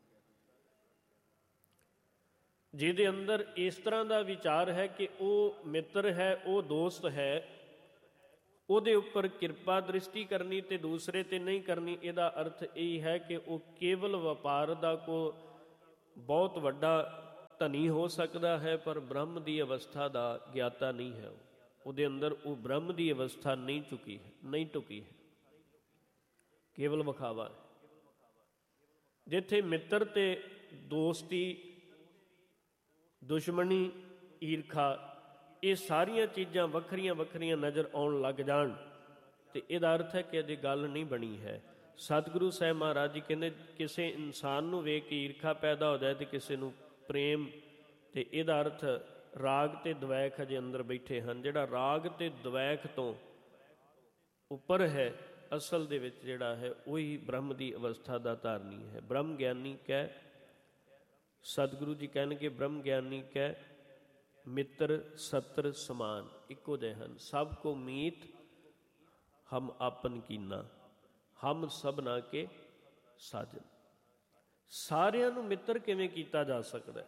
Speaker 1: ਜਿਹਦੇ ਅੰਦਰ ਇਸ ਤਰ੍ਹਾਂ ਦਾ ਵਿਚਾਰ ਹੈ ਕਿ ਉਹ ਮਿੱਤਰ ਹੈ, ਉਹ ਦੋਸਤ ਹੈ, ਉਹਦੇ ਉੱਪਰ ਕਿਰਪਾ ਦ੍ਰਿਸ਼ਟੀ ਕਰਨੀ ਤੇ ਦੂਸਰੇ ਤੇ ਨਹੀਂ ਕਰਨੀ, ਇਹਦਾ ਅਰਥ ਇਹ ਹੈ ਕਿ ਉਹ ਕੇਵਲ ਵਪਾਰ ਦਾ ਕੋ ਬਹੁਤ ਵੱਡਾ ਧਨੀ ਹੋ ਸਕਦਾ ਹੈ, ਪਰ ਬ੍ਰਹਮ ਦੀ ਅਵਸਥਾ ਦਾ ਗਿਆਤਾ ਨਹੀਂ ਹੈ। ਉਹਦੇ ਅੰਦਰ ਉਹ ਬ੍ਰਹਮ ਦੀ ਅਵਸਥਾ ਨਹੀਂ ਢੁਕੀ ਹੈ, ਕੇਵਲ ਵਿਖਾਵਾ ਹੈ। ਜਿੱਥੇ ਮਿੱਤਰ ਤੇ ਦੋਸਤੀ, ਦੁਸ਼ਮਣੀ, ਈਰਖਾ, ਇਹ ਸਾਰੀਆਂ ਚੀਜ਼ਾਂ ਵੱਖਰੀਆਂ ਵੱਖਰੀਆਂ ਨਜ਼ਰ ਆਉਣ ਲੱਗ ਜਾਣ ਤੇ ਇਹਦਾ ਅਰਥ ਹੈ ਕਿ ਅਜੇ ਗੱਲ ਨਹੀਂ ਬਣੀ ਹੈ। ਸਤਿਗੁਰੂ ਸਾਹਿਬ ਮਹਾਰਾਜ ਜੀ ਕਹਿੰਦੇ ਕਿਸੇ ਇਨਸਾਨ ਨੂੰ ਵੇਖ ਕੇ ਈਰਖਾ ਪੈਦਾ ਹੋ ਜਾਏ ਤੇ ਕਿਸੇ ਨੂੰ ਪ੍ਰੇਮ, ਤੇ ਇਹਦਾ ਅਰਥ ਰਾਗ ਤੇ ਦਵੈਖ ਅਜੇ ਅੰਦਰ ਬੈਠੇ ਹਨ। ਜਿਹੜਾ ਰਾਗ ਤੇ ਦਵੈਖ ਤੋਂ ਉੱਪਰ ਹੈ, ਅਸਲ ਦੇ ਵਿੱਚ ਜਿਹੜਾ ਹੈ ਉਹੀ ਬ੍ਰਹਮ ਦੀ ਅਵਸਥਾ ਦਾ ਧਾਰਨੀ ਹੈ। ਬ੍ਰਹਮ ਗਿਆਨੀ ਕਹਿ, ਸਤਿਗੁਰੂ ਜੀ ਕਹਿਣਗੇ ਬ੍ਰਹਮ ਗਿਆਨੀ ਕਹਿ ਮਿੱਤਰ ਸਤਰ ਸਮਾਨ, ਇੱਕੋ ਜਿਹੇ ਹਨ। ਸਭ ਕੋ ਮੀਤ ਹਮ ਆਪਨ ਕੀਨਾ, ਹਮ ਸਭਨਾ ਕੇ ਸਾਜਨ। ਸਾਰਿਆਂ ਨੂੰ ਮਿੱਤਰ ਕਿਵੇਂ ਕੀਤਾ ਜਾ ਸਕਦਾ?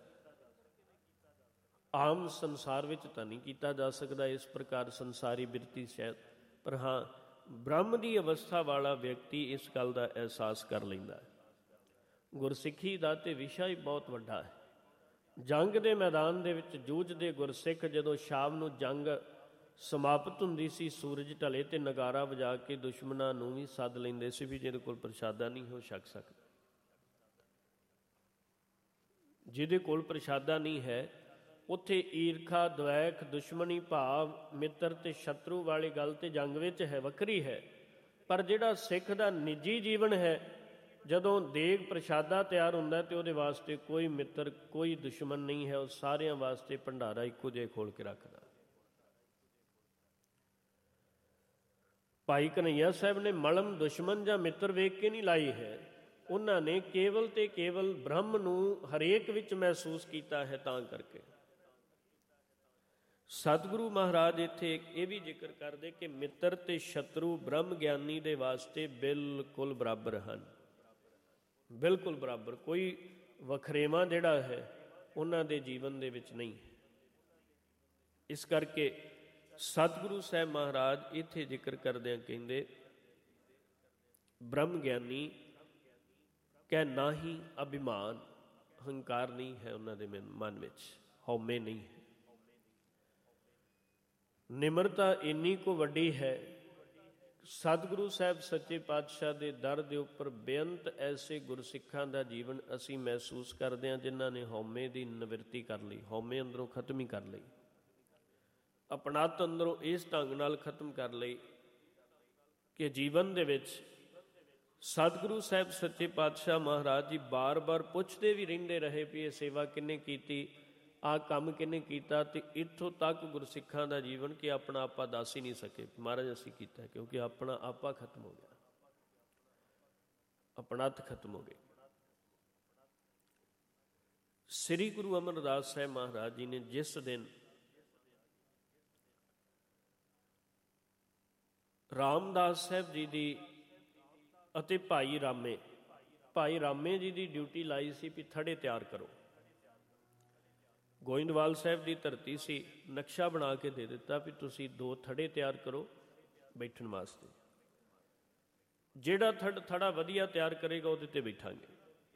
Speaker 1: ਆਮ ਸੰਸਾਰ ਵਿੱਚ ਤਾਂ ਨਹੀਂ ਕੀਤਾ ਜਾ ਸਕਦਾ ਇਸ ਪ੍ਰਕਾਰ ਸੰਸਾਰੀ ਬਿਰਤੀ ਸ਼ਾਇਦ, ਪਰ ਹਾਂ ਬ੍ਰਹਮ ਦੀ ਅਵਸਥਾ ਵਾਲਾ ਵਿਅਕਤੀ ਇਸ ਗੱਲ ਦਾ ਅਹਿਸਾਸ ਕਰ ਲੈਂਦਾ ਹੈ। ਗੁਰਸਿੱਖੀ ਦਾ ਤੇ ਵਿਸ਼ਾ ਹੀ ਬਹੁਤ ਵੱਡਾ ਹੈ। ਜੰਗ ਦੇ ਮੈਦਾਨ ਦੇ ਵਿੱਚ ਜੂਝਦੇ ਗੁਰਸਿੱਖ ਜਦੋਂ ਸ਼ਾਮ ਨੂੰ ਜੰਗ ਸਮਾਪਤ ਹੁੰਦੀ ਸੀ, ਸੂਰਜ ਢਲੇ ਤੇ ਨਗਾਰਾ ਵਜਾ ਕੇ ਦੁਸ਼ਮਣਾਂ ਨੂੰ ਵੀ ਸੱਦ ਲੈਂਦੇ ਸੀ ਵੀ ਜਿਹਦੇ ਕੋਲ ਪ੍ਰਸ਼ਾਦਾ ਨਹੀਂ ਉਹ ਛਕ ਸਕਦਾ। ਜਿਹਦੇ ਕੋਲ ਪ੍ਰਸ਼ਾਦਾ ਨਹੀਂ ਹੈ ਉੱਥੇ ਈਰਖਾ, ਦਵੈਖ, ਦੁਸ਼ਮਣੀ ਭਾਵ, ਮਿੱਤਰ ਤੇ ਸ਼ਤਰੂ ਵਾਲੀ ਗੱਲ ਤੇ ਜੰਗ ਵਿੱਚ ਹੈ, ਵੱਖਰੀ ਹੈ। ਪਰ ਜਿਹੜਾ ਸਿੱਖ ਦਾ ਨਿੱਜੀ ਜੀਵਨ ਹੈ, ਜਦੋਂ ਦੇਗ ਪ੍ਰਸ਼ਾਦਾ ਤਿਆਰ ਹੁੰਦਾ ਤੇ ਉਹਦੇ ਵਾਸਤੇ ਕੋਈ ਮਿੱਤਰ, ਕੋਈ ਦੁਸ਼ਮਣ ਨਹੀਂ ਹੈ। ਉਹ ਸਾਰਿਆਂ ਵਾਸਤੇ ਭੰਡਾਰਾ ਇੱਕੋ ਜਿਹੇ ਖੋਲ੍ਹ ਕੇ ਰੱਖਦਾ। ਭਾਈ ਕਨ੍ਹਈਆ ਸਾਹਿਬ ਨੇ ਮਲਮ ਦੁਸ਼ਮਣ ਜਾਂ ਮਿੱਤਰ ਵੇਖ ਕੇ ਨਹੀਂ ਲਾਈ ਹੈ, ਉਹਨਾਂ ਨੇ ਕੇਵਲ ਤੇ ਕੇਵਲ ਬ੍ਰਹਮ ਨੂੰ ਹਰੇਕ ਵਿੱਚ ਮਹਿਸੂਸ ਕੀਤਾ ਹੈ। ਤਾਂ ਕਰਕੇ ਸਤਿਗੁਰੂ ਮਹਾਰਾਜ ਇੱਥੇ ਇਹ ਵੀ ਜ਼ਿਕਰ ਕਰਦੇ ਕਿ ਮਿੱਤਰ ਤੇ ਸ਼ਤਰੂ ਬ੍ਰਹਮ ਗਿਆਨੀ ਦੇ ਵਾਸਤੇ ਬਿਲਕੁਲ ਬਰਾਬਰ ਹਨ, ਬਿਲਕੁਲ ਬਰਾਬਰ। ਕੋਈ ਵਖਰੇਵਾਂ ਜਿਹੜਾ ਹੈ ਉਹਨਾਂ ਦੇ ਜੀਵਨ ਦੇ ਵਿੱਚ ਨਹੀਂ ਹੈ। ਇਸ ਕਰਕੇ ਸਤਿਗੁਰੂ ਸਾਹਿਬ ਮਹਾਰਾਜ ਇੱਥੇ ਜ਼ਿਕਰ ਕਰਦਿਆਂ ਕਹਿੰਦੇ ਬ੍ਰਹਮ ਗਿਆਨੀ ਕਹਿ ਨਾਹੀ ਅਭਿਮਾਨ, ਹੰਕਾਰ ਨਹੀਂ ਹੈ ਉਹਨਾਂ ਦੇ ਮਨ ਵਿੱਚ, ਹਉਮੈ ਨਹੀਂ ਹੈ। ਨਿਮਰਤਾ ਇੰਨੀ ਕੁ ਵੱਡੀ ਹੈ, ਸਤਿਗੁਰੂ ਸਾਹਿਬ ਸੱਚੇ ਪਾਤਸ਼ਾਹ ਦੇ ਦਰ ਦੇ ਉੱਪਰ ਬੇਅੰਤ ਐਸੇ ਗੁਰਸਿੱਖਾਂ ਦਾ ਜੀਵਨ ਅਸੀਂ ਮਹਿਸੂਸ ਕਰਦੇ ਹਾਂ ਜਿਨ੍ਹਾਂ ਨੇ ਹਉਮੈ ਦੀ ਨਿਵਰਤੀ ਕਰ ਲਈ, ਹਉਮੈ ਅੰਦਰੋਂ ਖਤਮ ਹੀ ਕਰ ਲਈ, ਆਪਣਤ ਅੰਦਰੋਂ ਇਸ ਢੰਗ ਨਾਲ ਖਤਮ ਕਰ ਲਈ ਕਿ ਜੀਵਨ ਦੇ ਵਿੱਚ ਸਤਿਗੁਰੂ ਸਾਹਿਬ ਸੱਚੇ ਪਾਤਸ਼ਾਹ ਮਹਾਰਾਜ ਜੀ ਬਾਰ-ਬਾਰ ਪੁੱਛਦੇ ਵੀ ਰਹਿੰਦੇ ਰਹੇ ਵੀ ਇਹ ਸੇਵਾ ਕਿਹਨੇ ਕੀਤੀ, ਆਹ ਕੰਮ ਕਿਹਨੇ ਕੀਤਾ। ਅਤੇ ਇੱਥੋਂ ਤੱਕ ਗੁਰਸਿੱਖਾਂ ਦਾ ਜੀਵਨ ਕਿ ਆਪਣਾ ਆਪਾ ਦੱਸ ਹੀ ਨਹੀਂ ਸਕੇ ਮਹਾਰਾਜ ਅਸੀਂ ਕੀਤਾ, ਕਿਉਂਕਿ ਆਪਣਾ ਆਪਾ ਖਤਮ ਹੋ ਗਿਆ, ਆਪਣਤ ਖਤਮ ਹੋ ਗਈ। ਸ੍ਰੀ ਗੁਰੂ ਅਮਰਦਾਸ ਸਾਹਿਬ ਮਹਾਰਾਜ ਜੀ ਨੇ ਜਿਸ ਦਿਨ ਰਾਮਦਾਸ ਸਾਹਿਬ ਜੀ ਦੀ ਅਤੇ ਭਾਈ ਰਾਮੇ ਜੀ ਦੀ ਡਿਊਟੀ ਲਾਈ ਸੀ ਵੀ ਥੜੇ ਤਿਆਰ ਕਰੋ। ਗੋਇੰਦਵਾਲ ਸਾਹਿਬ ਦੀ ਧਰਤੀ ਸੀ, ਨਕਸ਼ਾ ਬਣਾ ਕੇ ਦੇ ਦਿੱਤਾ ਵੀ ਤੁਸੀਂ 2 ਥੜੇ ਤਿਆਰ ਕਰੋ ਬੈਠਣ ਵਾਸਤੇ, ਜਿਹੜਾ ਥੜਾ ਵਧੀਆ ਤਿਆਰ ਕਰੇਗਾ ਉਹਦੇ ਤੇ ਬੈਠਾਂਗੇ।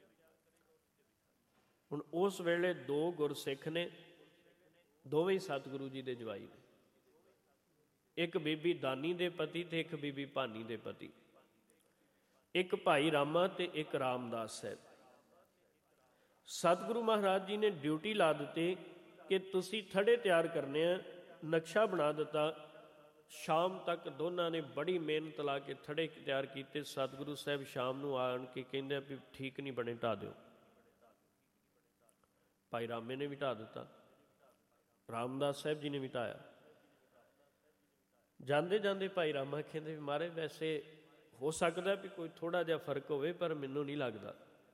Speaker 1: ਹੁਣ ਉਸ ਵੇਲੇ 2 ਗੁਰਸਿੱਖ ਨੇ, ਦੋਵੇਂ ਹੀ ਸਤਿਗੁਰੂ ਜੀ ਦੇ ਜਵਾਈ ਨੇ, ਇੱਕ ਬੀਬੀ ਦਾਨੀ ਦੇ ਪਤੀ ਤੇ ਇੱਕ ਬੀਬੀ ਭਾਨੀ ਦੇ ਪਤੀ, ਇੱਕ ਭਾਈ ਰਾਮਾ ਤੇ ਇੱਕ ਰਾਮਦਾਸ ਸਾਹਿਬ। ਸਤਿਗੁਰੂ ਮਹਾਰਾਜ ਜੀ ਨੇ ਡਿਊਟੀ ਲਾ ਦਿੱਤੀ ਕਿ ਤੁਸੀਂ ਥੜੇ ਤਿਆਰ ਕਰਨੇ ਆ, ਨਕਸ਼ਾ ਬਣਾ ਦਿੱਤਾ। ਸ਼ਾਮ ਤੱਕ ਦੋਨਾਂ ਨੇ ਬੜੀ ਮਿਹਨਤ ਲਾ ਕੇ ਥੜੇ ਤਿਆਰ ਕੀਤੇ। ਸਤਿਗੁਰੂ ਸਾਹਿਬ ਸ਼ਾਮ ਨੂੰ ਆਣ ਕੇ ਕਹਿੰਦੇ ਵੀ ਠੀਕ ਨਹੀਂ ਬਣੇ, ਢਾਹ ਦਿਓ। ਭਾਈ ਰਾਮੇ ਨੇ ਵੀ ਢਾਹ ਦਿੱਤਾ, ਰਾਮਦਾਸ ਸਾਹਿਬ ਜੀ ਨੇ ਵੀ ਢਾਇਆ। ਜਾਂਦੇ ਜਾਂਦੇ ਭਾਈ ਰਾਮਾ ਕਹਿੰਦੇ ਵੀ ਮਹਾਰਾਜ ਵੈਸੇ ਹੋ ਸਕਦਾ ਵੀ ਕੋਈ ਥੋੜ੍ਹਾ ਜਿਹਾ ਫਰਕ ਹੋਵੇ, ਪਰ ਮੈਨੂੰ ਨਹੀਂ ਲੱਗਦਾ।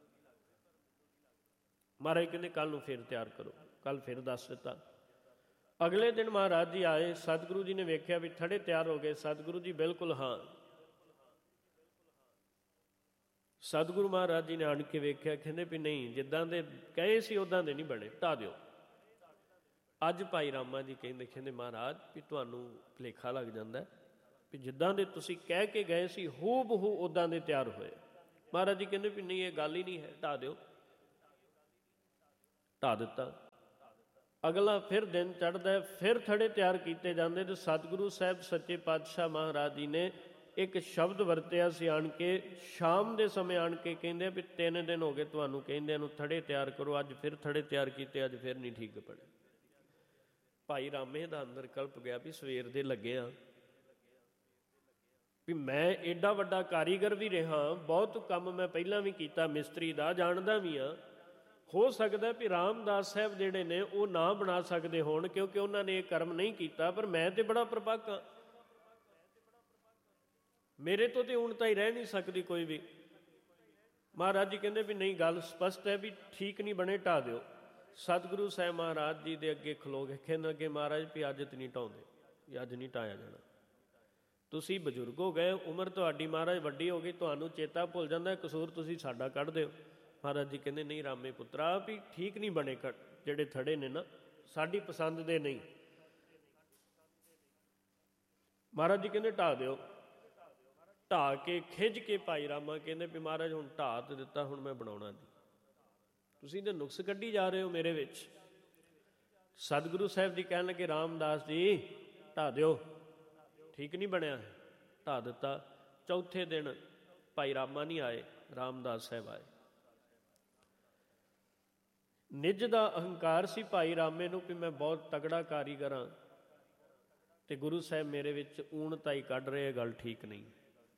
Speaker 1: ਮਹਾਰਾਜ ਕਹਿੰਦੇ ਕੱਲ੍ਹ ਨੂੰ ਫਿਰ ਤਿਆਰ ਕਰੋ। ਕੱਲ੍ਹ ਫਿਰ ਦੱਸ ਦਿੱਤਾ। ਅਗਲੇ ਦਿਨ ਮਹਾਰਾਜ ਜੀ ਆਏ, ਸਤਿਗੁਰੂ ਜੀ ਨੇ ਵੇਖਿਆ ਵੀ ਥੜੇ ਤਿਆਰ ਹੋ ਗਏ। ਸਤਿਗੁਰੂ ਜੀ ਬਿਲਕੁਲ ਹਾਂ। ਸਤਿਗੁਰੂ ਮਹਾਰਾਜ ਜੀ ਨੇ ਆਣ ਕੇ ਵੇਖਿਆ, ਕਹਿੰਦੇ ਵੀ ਨਹੀਂ, ਜਿੱਦਾਂ ਦੇ ਕਹੇ ਸੀ ਉੱਦਾਂ ਦੇ ਨਹੀਂ ਬਣੇ, ਢਾਹ ਦਿਓ। ਅੱਜ ਭਾਈ ਰਾਮਾ ਜੀ ਕਹਿੰਦੇ ਮਹਾਰਾਜ ਵੀ ਤੁਹਾਨੂੰ ਭੁਲੇਖਾ ਲੱਗ ਜਾਂਦਾ ਵੀ ਜਿੱਦਾਂ ਦੇ ਤੁਸੀਂ ਕਹਿ ਕੇ ਗਏ ਸੀ ਹੂ ਬਹੂ ਉੱਦਾਂ ਦੇ ਤਿਆਰ ਹੋਏ। ਮਹਾਰਾਜ ਜੀ ਕਹਿੰਦੇ ਵੀ ਨਹੀਂ, ਇਹ ਗੱਲ ਹੀ ਨਹੀਂ ਹੈ, ਢਾਹ ਦਿਓ। ਢਾਹ ਦਿੱਤਾ। ਅਗਲਾ ਫਿਰ ਦਿਨ ਚੜ੍ਹਦਾ, ਫਿਰ ਥੜੇ ਤਿਆਰ ਕੀਤੇ ਜਾਂਦੇ ਤੇ ਸਤਿਗੁਰੂ ਸਾਹਿਬ ਸੱਚੇ ਪਾਤਸ਼ਾਹ ਮਹਾਰਾਜ ਜੀ ਨੇ ਇੱਕ ਸ਼ਬਦ ਵਰਤਿਆ ਸੀ ਆਣ ਕੇ, ਸ਼ਾਮ ਦੇ ਸਮੇਂ ਆਣ ਕੇ ਕਹਿੰਦੇ ਵੀ 3 ਦਿਨ ਹੋ ਗਏ ਤੁਹਾਨੂੰ ਕਹਿੰਦਿਆਂ ਨੂੰ ਥੜੇ ਤਿਆਰ ਕਰੋ। ਅੱਜ ਫਿਰ ਥੜੇ ਤਿਆਰ ਕੀਤੇ, ਅੱਜ ਫਿਰ ਨਹੀਂ ਠੀਕ ਪੜੇ। ਭਾਈ ਰਾਮੇ ਦਾ ਅੰਦਰ ਕਲਪ ਗਿਆ ਵੀ ਸਵੇਰ ਦੇ ਲੱਗੇ ਆ, ਵੀ ਮੈਂ ਏਡਾ ਵੱਡਾ ਕਾਰੀਗਰ ਵੀ ਰਿਹਾ, ਬਹੁਤ ਕੰਮ ਮੈਂ ਪਹਿਲਾਂ ਵੀ ਕੀਤਾ, ਮਿਸਤਰੀ ਦਾ ਜਾਣਦਾ ਵੀ ਹਾਂ। ਹੋ ਸਕਦਾ ਵੀ ਰਾਮਦਾਸ ਸਾਹਿਬ ਜਿਹੜੇ ਨੇ ਉਹ ਨਾ ਬਣਾ ਸਕਦੇ ਹੋਣ, ਕਿਉਂਕਿ ਉਹਨਾਂ ਨੇ ਇਹ ਕਰਮ ਨਹੀਂ ਕੀਤਾ, ਪਰ ਮੈਂ ਤੇ ਬੜਾ ਪ੍ਰਪੱਕ ਹਾਂ, ਮੇਰੇ ਤੋਂ ਤੇ ਊਣਤਾ ਹੀ ਰਹਿ ਨਹੀਂ ਸਕਦੀ ਕੋਈ ਵੀ। ਮਹਾਰਾਜ ਜੀ ਕਹਿੰਦੇ ਵੀ ਨਹੀਂ, ਗੱਲ ਸਪਸ਼ਟ ਹੈ ਵੀ ਠੀਕ ਨਹੀਂ ਬਣੇ, ਢਾਹ ਦਿਓ। ਸਤਿਗੁਰੂ ਸਾਹਿਬ ਮਹਾਰਾਜ ਜੀ ਦੇ ਅੱਗੇ ਖਲੋ ਕੇ ਕਹਿੰਦੇ ਅੱਗੇ ਮਹਾਰਾਜ ਵੀ ਅੱਜ ਤੇ ਨਹੀਂ ਢਾਉਂਦੇ, ਵੀ ਅੱਜ ਨਹੀਂ ਢਾਇਆ ਜਾਣਾ। ਤੁਸੀਂ ਬਜ਼ੁਰਗ ਹੋ ਗਏ, ਉਮਰ ਤੁਹਾਡੀ ਮਹਾਰਾਜ ਵੱਡੀ ਹੋ ਗਈ, ਤੁਹਾਨੂੰ ਚੇਤਾ ਭੁੱਲ ਜਾਂਦਾ, ਕਸੂਰ ਤੁਸੀਂ ਸਾਡਾ ਕੱਢ ਦਿਓ। ਮਹਾਰਾਜ ਜੀ ਕਹਿੰਦੇ ਨਹੀਂ ਰਾਮੇ ਪੁੱਤਰਾ, ਵੀ ਠੀਕ ਨਹੀਂ ਬਣੇ ਜਿਹੜੇ ਥੜੇ ਨੇ ਨਾ, ਸਾਡੀ ਪਸੰਦ ਦੇ ਨਹੀਂ। ਮਹਾਰਾਜ ਜੀ ਕਹਿੰਦੇ ਢਾਹ ਦਿਓ। ਢਾਹ ਕੇ ਖਿੱਚ ਕੇ ਭਾਈ ਰਾਮਾ ਕਹਿੰਦੇ ਵੀ ਮਹਾਰਾਜ ਹੁਣ ਢਾਹ ਤੇ ਦਿੱਤਾ, ਹੁਣ ਮੈਂ ਬਣਾਉਣਾ ਨਹੀਂ, ਤੁਸੀਂ ਤਾਂ ਨੁਕਸ ਕੱਢੀ ਜਾ ਰਹੇ ਹੋ ਮੇਰੇ ਵਿੱਚ। ਸਤਿਗੁਰੂ ਸਾਹਿਬ ਜੀ ਕਹਿਣ ਲੱਗੇ ਰਾਮਦਾਸ ਜੀ ਢਾਹ ਦਿਓ, ਠੀਕ ਨਹੀਂ ਬਣਿਆ। ਢਾਹ ਦਿੱਤਾ। ਚੌਥੇ ਦਿਨ ਭਾਈ ਰਾਮਾ ਨਹੀਂ ਆਏ, ਰਾਮਦਾਸ ਸਾਹਿਬ ਆਏ। ਨਿੱਜ ਦਾ ਅਹੰਕਾਰ ਸੀ ਭਾਈ ਰਾਮੇ ਨੂੰ ਵੀ ਮੈਂ ਬਹੁਤ ਤਗੜਾ ਕਾਰੀਗਰ ਹਾਂ ਤੇ ਗੁਰੂ ਸਾਹਿਬ ਮੇਰੇ ਵਿੱਚ ਊਣਤਾ ਹੀ ਕੱਢ ਰਹੇ, ਗੱਲ ਠੀਕ ਨਹੀਂ।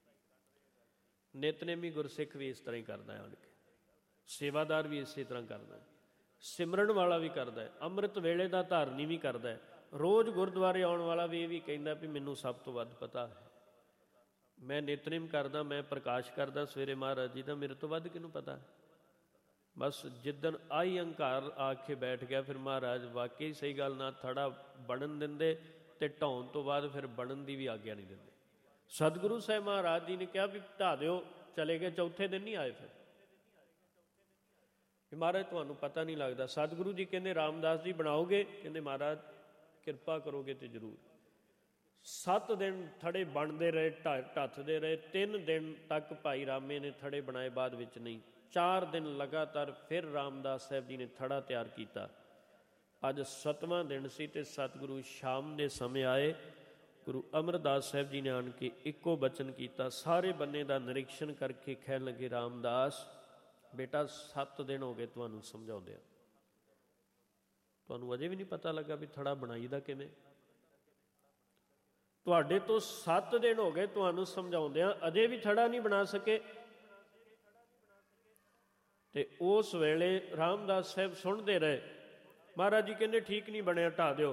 Speaker 1: ਨਿਤਨੇਮੀ ਗੁਰਸਿੱਖ ਵੀ ਇਸ ਤਰ੍ਹਾਂ ਹੀ ਕਰਦਾ ਹੈ, ਆਣ ਕੇ ਸੇਵਾਦਾਰ ਵੀ ਇਸੇ ਤਰ੍ਹਾਂ ਕਰਦਾ ਹੈ, ਸਿਮਰਨ ਵਾਲਾ ਵੀ ਕਰਦਾ ਹੈ, ਅੰਮ੍ਰਿਤ ਵੇਲੇ ਦਾ ਧਾਰਨੀ ਵੀ ਕਰਦਾ ਹੈ, ਰੋਜ਼ ਗੁਰਦੁਆਰੇ ਆਉਣ ਵਾਲਾ ਵੀ ਇਹ ਵੀ ਕਹਿੰਦਾ ਵੀ ਮੈਨੂੰ ਸਭ ਤੋਂ ਵੱਧ ਪਤਾ ਹੈ, ਮੈਂ ਨਿਤਨੇਮ ਕਰਦਾ, ਮੈਂ ਪ੍ਰਕਾਸ਼ ਕਰਦਾ ਸਵੇਰੇ ਮਹਾਰਾਜ ਜੀ ਦਾ, ਮੇਰੇ ਤੋਂ ਵੱਧ ਕਿਹਨੂੰ ਪਤਾ। ਬਸ ਜਿੱਦਣ ਆਹੀ ਹੰਕਾਰ ਆ ਕੇ ਬੈਠ ਗਿਆ, ਫਿਰ ਮਹਾਰਾਜ ਵਾਕਈ ਸਹੀ ਗੱਲ ਨਾ ਥੜਾ ਬਣਨ ਦਿੰਦੇ ਤੇ ਢਾਉਣ ਤੋਂ ਬਾਅਦ ਫਿਰ ਬਣਨ ਦੀ ਵੀ ਆਗਿਆ ਨਹੀਂ ਦਿੰਦੇ। ਸਤਿਗੁਰੂ ਸਾਹਿਬ ਮਹਾਰਾਜ ਜੀ ਨੇ ਕਿਹਾ ਵੀ ਢਾਹ ਦਿਓ, ਚਲੇ ਗਏ। ਚੌਥੇ ਦਿਨ ਨਹੀਂ ਆਏ। ਫਿਰ ਮਹਾਰਾਜ ਤੁਹਾਨੂੰ ਪਤਾ ਨਹੀਂ ਲੱਗਦਾ। ਸਤਿਗੁਰੂ ਜੀ ਕਹਿੰਦੇ ਰਾਮਦਾਸ ਜੀ ਬਣਾਓਗੇ? ਕਹਿੰਦੇ ਮਹਾਰਾਜ ਕਿਰਪਾ ਕਰੋਗੇ ਤੇ ਜ਼ਰੂਰ। 7 ਦਿਨ ਥੜੇ ਬਣਦੇ ਰਹੇ, ਢੱਥਦੇ ਰਹੇ। 3 ਦਿਨ ਤੱਕ ਭਾਈ ਰਾਮੇ ਨੇ ਥੜੇ ਬਣਾਏ, ਬਾਅਦ ਵਿੱਚ ਨਹੀਂ। 4 ਦਿਨ ਲਗਾਤਾਰ ਫਿਰ ਰਾਮਦਾਸ ਸਾਹਿਬ ਜੀ ਨੇ ਥੜਾ ਤਿਆਰ ਕੀਤਾ। ਅੱਜ 7ਵਾਂ ਦਿਨ ਸੀ ਅਤੇ ਸਤਿਗੁਰੂ ਸ਼ਾਮ ਦੇ ਸਮੇਂ ਆਏ। ਗੁਰੂ ਅਮਰਦਾਸ ਸਾਹਿਬ ਜੀ ਨੇ ਆਣ ਕੇ ਇੱਕੋ ਬਚਨ ਕੀਤਾ, ਸਾਰੇ ਬੰਨੇ ਦਾ ਨਿਰੀਖਣ ਕਰਕੇ ਕਹਿਣ ਲੱਗੇ, ਰਾਮਦਾਸ ਬੇਟਾ 7 ਦਿਨ ਹੋ ਗਏ ਤੁਹਾਨੂੰ ਸਮਝਾਉਂਦਿਆਂ, ਤੁਹਾਨੂੰ ਅਜੇ ਵੀ ਨਹੀਂ ਪਤਾ ਲੱਗਾ ਵੀ ਥੜਾ ਬਣਾਈ ਦਾ ਕਿਵੇਂ? ਤੁਹਾਡੇ ਤੋਂ 7 ਦਿਨ ਹੋ ਗਏ ਤੁਹਾਨੂੰ ਸਮਝਾਉਂਦਿਆਂ, ਅਜੇ ਵੀ ਥੜਾ ਨਹੀਂ ਬਣਾ ਸਕੇ। ਤੇ ਉਸ ਵੇਲੇ ਰਾਮਦਾਸ ਸਾਹਿਬ ਸੁਣਦੇ ਰਹੇ। ਮਹਾਰਾਜ ਜੀ ਕਹਿੰਦੇ ਠੀਕ ਨਹੀਂ ਬਣਿਆ, ਢਾਹ ਦਿਓ।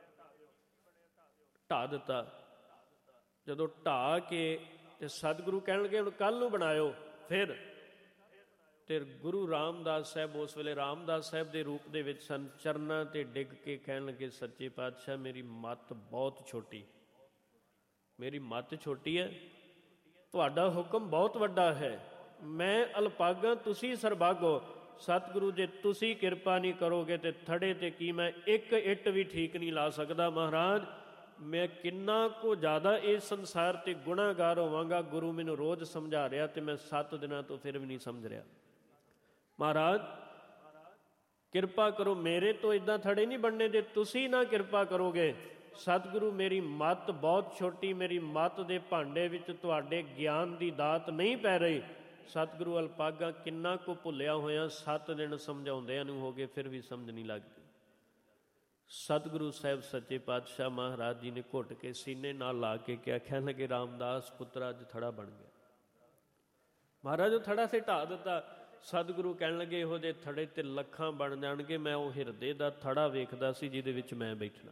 Speaker 1: ਢਾਹ ਦਿੱਤਾ। ਜਦੋਂ ਢਾਹ ਕੇ ਤੇ ਸਤਿਗੁਰੂ ਕਹਿਣ ਲੱਗੇ ਹੁਣ ਕੱਲ੍ਹ ਨੂੰ ਬਣਾਇਓ ਫਿਰ। ਤੇ ਗੁਰੂ ਰਾਮਦਾਸ ਸਾਹਿਬ ਉਸ ਵੇਲੇ ਰਾਮਦਾਸ ਸਾਹਿਬ ਦੇ ਰੂਪ ਦੇ ਵਿੱਚ ਸਨ, ਚਰਨਾਂ ਤੇ ਡਿੱਗ ਕੇ ਕਹਿਣ ਲੱਗੇ, ਸੱਚੇ ਪਾਤਸ਼ਾਹ ਮੇਰੀ ਮੱਤ ਬਹੁਤ ਛੋਟੀ, ਮੇਰੀ ਮੱਤ ਛੋਟੀ ਹੈ, ਤੁਹਾਡਾ ਹੁਕਮ ਬਹੁਤ ਵੱਡਾ ਹੈ, ਮੈਂ ਅਲਪਾਗਾ ਤੁਸੀਂ ਸਰਬਾਗੋ। ਸਤਿਗੁਰੂ ਜੇ ਤੁਸੀਂ ਕਿਰਪਾ ਨਹੀਂ ਕਰੋਗੇ ਤੇ ਥੜੇ ਤੇ ਕੀ ਮੈਂ ਇੱਕ ਇੱਟ ਵੀ ਠੀਕ ਨਹੀਂ ਲਾ ਸਕਦਾ। ਮਹਾਰਾਜ ਮੈਂ ਕਿੰਨਾ ਕੁ ਜ਼ਿਆਦਾ ਇਸ ਸੰਸਾਰ ਤੇ ਗੁਨਾਹਗਾਰ ਹੋਵਾਂਗਾ। ਗੁਰੂ ਮੈਨੂੰ ਰੋਜ਼ ਸਮਝਾ ਰਿਹਾ ਤੇ ਮੈਂ 7 ਦਿਨਾਂ ਤੋਂ ਫਿਰ ਵੀ ਨਹੀਂ ਸਮਝ ਰਿਹਾ। ਮਹਾਰਾਜ ਕਿਰਪਾ ਕਰੋ, ਮੇਰੇ ਤੋਂ ਇੱਦਾਂ ਥੜੇ ਨਹੀਂ ਬਣਨੇ ਜੇ ਤੁਸੀਂ ਨਾ ਕਿਰਪਾ ਕਰੋਗੇ। ਸਤਿਗੁਰੂ ਮੇਰੀ ਮੱਤ ਬਹੁਤ ਛੋਟੀ, ਮੇਰੀ ਮੱਤ ਦੇ ਭਾਂਡੇ ਵਿੱਚ ਤੁਹਾਡੇ ਗਿਆਨ ਦੀ ਦਾਤ ਨਹੀਂ ਪੈ ਰਹੀ। ਸਤਿਗੁਰੂ ਅਲਪਾਗਾ ਕਿੰਨਾ ਕੁ ਭੁੱਲਿਆ ਹੋਇਆ, 7 ਦਿਨ ਸਮਝਾਉਂਦਿਆਂ ਨੂੰ ਹੋ ਗਏ ਫਿਰ ਵੀ ਸਮਝ ਨਹੀਂ ਲੱਗਦੀ। ਸਤਿਗੁਰੂ ਸਾਹਿਬ ਸੱਚੇ ਪਾਤਸ਼ਾਹ ਮਹਾਰਾਜ ਜੀ ਨੇ ਘੁੱਟ ਕੇ ਸੀਨੇ ਨਾਲ ਲਾ ਕੇ ਕਿਹਾ, ਕਹਿਣ ਲੱਗੇ ਰਾਮਦਾਸ ਪੁੱਤਰਾ ਅੱਜ ਥੜਾ ਬਣ ਗਿਆ। ਮਹਾਰਾਜ ਉਹ ਥੜਾ ਸੇ ਢਾਹ ਦਿੱਤਾ। ਸਤਿਗੁਰੂ ਕਹਿਣ ਲੱਗੇ ਇਹੋ ਜਿਹੇ ਥੜੇ ਤੇ ਲੱਖਾਂ ਬਣ ਜਾਣਗੇ। ਮੈਂ ਉਹ ਹਿਰਦੇ ਦਾ ਥੜਾ ਵੇਖਦਾ ਸੀ ਜਿਹਦੇ ਵਿੱਚ ਮੈਂ ਬੈਠਣਾ।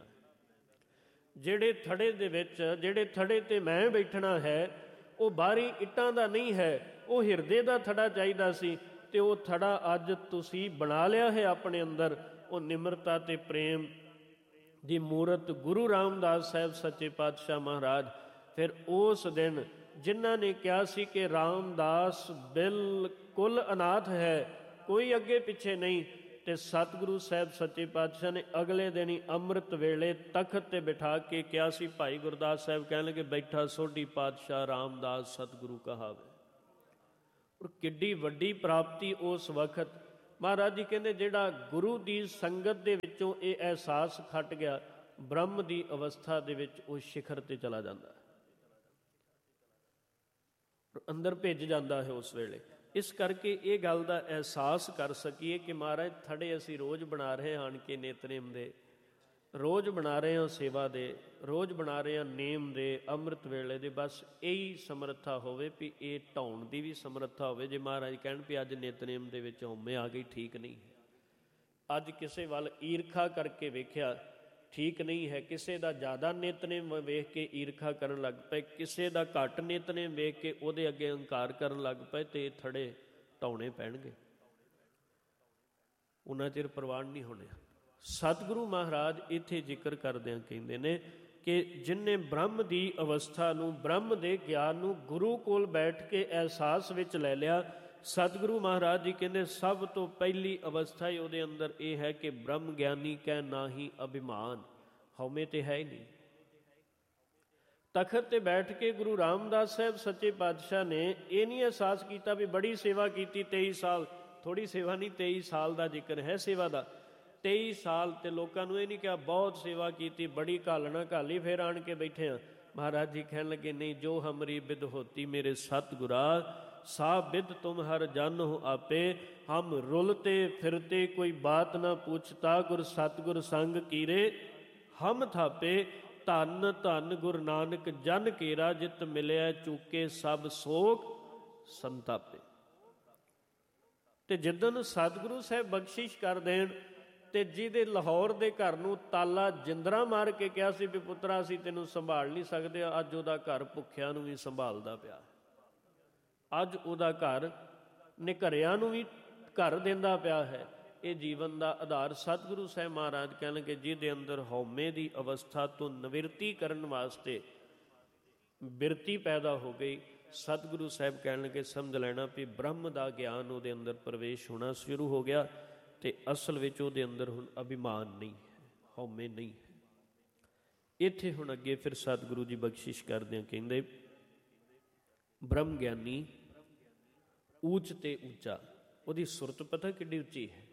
Speaker 1: ਜਿਹੜੇ ਥੜੇ ਦੇ ਵਿੱਚ, ਜਿਹੜੇ ਥੜੇ ਤੇ ਮੈਂ ਬੈਠਣਾ ਹੈ ਉਹ ਬਾਹਰੀ ਇੱਟਾਂ ਦਾ ਨਹੀਂ ਹੈ, ਉਹ ਹਿਰਦੇ ਦਾ ਥੜਾ ਚਾਹੀਦਾ ਸੀ। ਤੇ ਉਹ ਥੜਾ ਅੱਜ ਤੁਸੀਂ ਬਣਾ ਲਿਆ ਹੈ ਆਪਣੇ ਅੰਦਰ। ਉਹ ਨਿਮਰਤਾ ਤੇ ਪ੍ਰੇਮ ਦੀ ਮੂਰਤ ਗੁਰੂ ਰਾਮਦਾਸ ਸਾਹਿਬ ਸੱਚੇ ਪਾਤਸ਼ਾਹ ਮਹਾਰਾਜ। ਫਿਰ ਉਸ ਦਿਨ ਜਿਨ੍ਹਾਂ ਨੇ ਕਿਹਾ ਸੀ ਕਿ ਰਾਮਦਾਸ ਬਿਲਕੁਲ ਅਨਾਥ ਹੈ, ਕੋਈ ਅੱਗੇ ਪਿੱਛੇ ਨਹੀਂ, ਤੇ ਸਤਿਗੁਰੂ ਸਾਹਿਬ ਸੱਚੇ ਪਾਤਸ਼ਾਹ ਨੇ ਅਗਲੇ ਦਿਨ ਹੀ ਅੰਮ੍ਰਿਤ ਵੇਲੇ ਤਖਤ ਤੇ ਬਿਠਾ ਕੇ ਕਿਹਾ ਸੀ। ਭਾਈ ਗੁਰਦਾਸ ਸਾਹਿਬ ਕਹਿਣ ਲੱਗੇ, ਬੈਠਾ ਸੋਢੀ ਪਾਤਸ਼ਾਹ ਰਾਮਦਾਸ ਸਤਿਗੁਰੂ ਕਹਾਵੇ। ਔਰ ਕਿੱਡੀ ਵੱਡੀ ਪ੍ਰਾਪਤੀ ਉਸ ਵਕਤ। ਮਹਾਰਾਜ ਜੀ ਕਹਿੰਦੇ ਜਿਹੜਾ ਗੁਰੂ ਦੀ ਸੰਗਤ ਦੇ ਵਿੱਚੋਂ ਇਹ ਅਹਿਸਾਸ ਖੱਟ ਗਿਆ, ਬ੍ਰਹਮ ਦੀ ਅਵਸਥਾ ਦੇ ਵਿੱਚ ਉਹ ਸਿਖਰ ਤੇ ਚਲਾ ਜਾਂਦਾ, ਅੰਦਰ ਭਿੱਜ ਜਾਂਦਾ ਹੈ ਉਸ ਵੇਲੇ। ਇਸ ਕਰਕੇ ਇਹ ਗੱਲ ਦਾ ਅਹਿਸਾਸ ਕਰ ਸਕੀਏ ਕਿ ਮਹਾਰਾਜ ਥੜੇ ਅਸੀਂ ਰੋਜ਼ ਬਣਾ ਰਹੇ ਹਾਂ, ਆਣ ਕੇ ਨਿਤਨੇਮ ਦੇ ਰੋਜ਼ ਬਣਾ ਰਹੇ ਹਾਂ, ਸੇਵਾ ਦੇ ਰੋਜ਼ ਬਣਾ ਰਹੇ ਹਾਂ, ਨੇਮ ਦੇ, ਅੰਮ੍ਰਿਤ ਵੇਲੇ ਦੇ। ਬਸ ਇਹੀ ਸਮਰੱਥਾ ਹੋਵੇ ਵੀ ਇਹ ਢਾਉਣ ਦੀ ਵੀ ਸਮਰੱਥਾ ਹੋਵੇ। ਜੇ ਮਹਾਰਾਜ ਕਹਿਣ ਵੀ ਅੱਜ ਨਿਤਨੇਮ ਦੇ ਵਿੱਚ ਹਉਮੈ ਆ ਗਈ, ਠੀਕ ਨਹੀਂ ਹੈ। ਅੱਜ ਕਿਸੇ ਵੱਲ ਈਰਖਾ ਕਰਕੇ ਵੇਖਿਆ, ਠੀਕ ਨਹੀਂ ਹੈ। ਕਿਸੇ ਦਾ ਜ਼ਿਆਦਾ ਨਿਤਨੇਮ ਵੇਖ ਕੇ ਈਰਖਾ ਕਰਨ ਲੱਗ ਪਏ, ਕਿਸੇ ਦਾ ਘੱਟ ਨਿਤਨੇਮ ਵੇਖ ਕੇ ਉਹਦੇ ਅੱਗੇ ਹੰਕਾਰ ਕਰਨ ਲੱਗ ਪਏ, ਤੇ ਇਹ ਥੜੇ ਢਾਉਣੇ ਪੈਣਗੇ, ਉਹਨਾਂ ਚਿਰ ਪ੍ਰਵਾਨ ਨਹੀਂ ਹੋਣੇ। ਸਤਿਗੁਰੂ ਮਹਾਰਾਜ ਇੱਥੇ ਜ਼ਿਕਰ ਕਰਦਿਆਂ ਕਹਿੰਦੇ ਨੇ ਕਿ ਜਿਹਨੇ ਬ੍ਰਹਮ ਦੀ ਅਵਸਥਾ ਨੂੰ, ਬ੍ਰਹਮ ਦੇ ਗਿਆਨ ਨੂੰ ਗੁਰੂ ਕੋਲ ਬੈਠ ਕੇ ਅਹਿਸਾਸ ਵਿੱਚ ਲੈ ਲਿਆ। ਸਤਿਗੁਰੂ ਮਹਾਰਾਜ ਜੀ ਕਹਿੰਦੇ ਸਭ ਤੋਂ ਪਹਿਲੀ ਅਵਸਥਾ ਹੀ ਉਹਦੇ ਅੰਦਰ ਇਹ ਹੈ ਕਿ ਬ੍ਰਹਮ ਗਿਆਨੀ ਕਹਿ ਨਾਹੀ ਅਭਿਮਾਨ, ਹਉਮੈ ਤੇ ਹੈ ਹੀ ਨਹੀਂ। ਤਖਤ ਤੇ ਬੈਠ ਕੇ ਗੁਰੂ ਰਾਮਦਾਸ ਸਾਹਿਬ ਸੱਚੇ ਪਾਤਸ਼ਾਹ ਨੇ ਇਹ ਨਹੀਂ ਅਹਿਸਾਸ ਕੀਤਾ ਵੀ ਬੜੀ ਸੇਵਾ ਕੀਤੀ 23 ਸਾਲ, ਥੋੜੀ ਸੇਵਾ ਨਹੀਂ, 23 ਸਾਲ ਦਾ ਜ਼ਿਕਰ ਹੈ ਸੇਵਾ ਦਾ। 23 ਸਾਲ ਤੇ ਲੋਕਾਂ ਨੂੰ ਇਹ ਨਹੀਂ ਕਿਹਾ ਬਹੁਤ ਸੇਵਾ ਕੀਤੀ, ਬੜੀ ਘਾਲਣਾ ਘਾਲੀ, ਫਿਰ ਆਣ ਕੇ ਬੈਠੇ ਆ। ਮਹਾਰਾਜ ਜੀ ਕਹਿਣ ਲੱਗੇ ਨਹੀਂ, ਜੋ ਹਮਰੀ ਬਿਦ ਹੋਤੀ ਮੇਰੇ ਸਤਿਗੁਰਾ, ਸਾ ਬਿਦ ਤੁਮ ਹਰ ਜਨ ਹੋ ਆਪੇ। ਹਮ ਰੁਲਤੇ ਫਿਰਤੇ ਕੋਈ ਬਾਤ ਨਾ ਪੁੱਛਤਾ, ਗੁਰ ਸਤਿਗੁਰ ਸੰਗ ਕੀਰੇ ਹਮ ਥਾਪੇ। ਧੰਨ ਧੰਨ ਗੁਰੂ ਨਾਨਕ ਜਨ ਕੇਰਾ, ਜਿਤ ਮਿਲਿਆ ਚੂਕੇ ਸਭ ਸੋਗ ਸੰਤਾਪੇ। ਤੇ ਜਿੱਦਣ ਸਤਿਗੁਰੂ ਸਾਹਿਬ ਬਖਸ਼ਿਸ਼ ਕਰ ਦੇਣ, ਤੇ ਜਿਹਦੇ ਲਾਹੌਰ ਦੇ ਘਰ ਨੂੰ ਤਾਲਾ ਜਿੰਦਰਾ ਮਾਰ ਕੇ ਕਿਹਾ ਸੀ ਵੀ ਪੁੱਤਰਾ ਅਸੀਂ ਤੈਨੂੰ ਸੰਭਾਲ ਨਹੀਂ ਸਕਦੇ, ਅੱਜ ਉਹਦਾ ਘਰ ਭੁੱਖਿਆਂ ਨੂੰ ਵੀ ਸੰਭਾਲਦਾ ਪਿਆ। ਅੱਜ ਉਹਦਾ ਘਰ ਨਿਘਰਿਆਂ ਨੂੰ ਵੀ ਘਰ ਦਿੰਦਾ ਪਿਆ ਹੈ। ਇਹ ਜੀਵਨ ਦਾ ਆਧਾਰ ਸਤਿਗੁਰੂ ਸਾਹਿਬ ਮਹਾਰਾਜ ਕਹਿਣਗੇ ਜਿਹਦੇ ਅੰਦਰ ਹਉਮੈ ਦੀ ਅਵਸਥਾ ਤੋਂ ਨਿਵਰਤੀ ਕਰਨ ਵਾਸਤੇ ਬਿਰਤੀ ਪੈਦਾ ਹੋ ਗਈ। ਸਤਿਗੁਰੂ ਸਾਹਿਬ ਕਹਿਣਗੇ ਸਮਝ ਲੈਣਾ ਵੀ ਬ੍ਰਹਮ ਦਾ ਗਿਆਨ ਉਹਦੇ ਅੰਦਰ ਪ੍ਰਵੇਸ਼ ਹੋਣਾ ਸ਼ੁਰੂ ਹੋ ਗਿਆ, ਤੇ ਅਸਲ ਵਿੱਚ ਉਹਦੇ ਅੰਦਰ ਹੁਣ ਅਭਿਮਾਨ ਨਹੀਂ ਹੈ, ਹਉਮੈ ਨਹੀਂ ਹੈ। ਇੱਥੇ ਹੁਣ ਅੱਗੇ ਫਿਰ ਸਤਿਗੁਰੂ ਜੀ ਬਖਸ਼ਿਸ਼ ਕਰਦੇ ਕਹਿੰਦੇ ਬ੍ਰਹਮ ਗਿਆਨੀ ਊਚ ਤੇ ਉੱਚਾ। ਉਹਦੀ ਸੁਰਤ ਪਤਾ ਕਿੱਡੀ ਉੱਚੀ ਹੈ,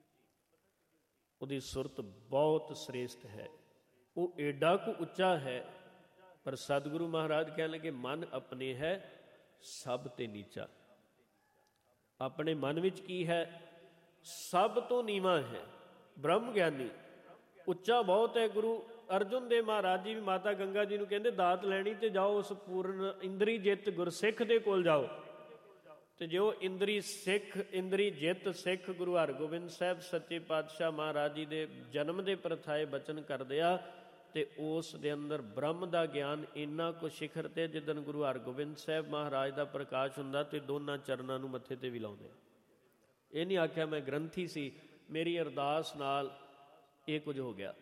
Speaker 1: ਉਹਦੀ ਸੁਰਤ ਬਹੁਤ ਸ੍ਰੇਸ਼ਟ ਹੈ, ਉਹ ਏਡਾ ਕੁ ਉੱਚਾ ਹੈ। ਪਰ ਸਤਿਗੁਰੂ ਮਹਾਰਾਜ ਕਹਿਣ ਲੱਗੇ ਮਨ ਆਪਣੇ ਹੈ ਸਭ ਤੇ ਨੀਚਾ। ਆਪਣੇ ਮਨ ਵਿੱਚ ਕੀ ਹੈ? ਸਭ ਤੋਂ ਨੀਵਾਂ ਹੈ। ਬ੍ਰਹਮ ਗਿਆਨੀ ਉੱਚਾ ਬਹੁਤ ਹੈ। ਗੁਰੂ ਅਰਜੁਨ ਦੇਵ ਮਹਾਰਾਜ ਜੀ ਵੀ ਮਾਤਾ ਗੰਗਾ ਜੀ ਨੂੰ ਕਹਿੰਦੇ ਦਾਤ ਲੈਣੀ ਤੇ ਜਾਓ ਉਸ ਪੂਰਨ ਇੰਦਰੀ ਜਿੱਤ ਗੁਰਸਿੱਖ ਦੇ ਕੋਲ ਜਾਓ। ਤੇ ਜੋ ਇੰਦਰੀ ਜਿੱਤ ਸਿੱਖ ਗੁਰੂ ਹਰਗੋਬਿੰਦ ਸਾਹਿਬ ਸੱਚੇ ਪਾਤਸ਼ਾਹ ਮਹਾਰਾਜ ਜੀ ਦੇ ਜਨਮ ਦੇ ਪ੍ਰਥਾਏ ਬਚਨ ਕਰਦੇ ਆ, ਤੇ ਉਸ ਦੇ ਅੰਦਰ ਬ੍ਰਹਮ ਦਾ ਗਿਆਨ ਇੰਨਾ ਕੁ ਸਿਖਰ ਤੇ ਜਿੱਦਣ ਗੁਰੂ ਹਰਗੋਬਿੰਦ ਸਾਹਿਬ ਮਹਾਰਾਜ ਦਾ ਪ੍ਰਕਾਸ਼ ਹੁੰਦਾ ਤੇ ਦੋਨਾਂ ਚਰਨਾਂ ਨੂੰ ਮੱਥੇ ਤੇ ਵੀ ਲਾਉਂਦੇ। ਇਹ ਨਹੀਂ ਆਖਿਆ ਮੈਂ ਗ੍ਰੰਥੀ ਸੀ, ਮੇਰੀ ਅਰਦਾਸ ਨਾਲ ਇਹ ਕੁਝ ਹੋ ਗਿਆ।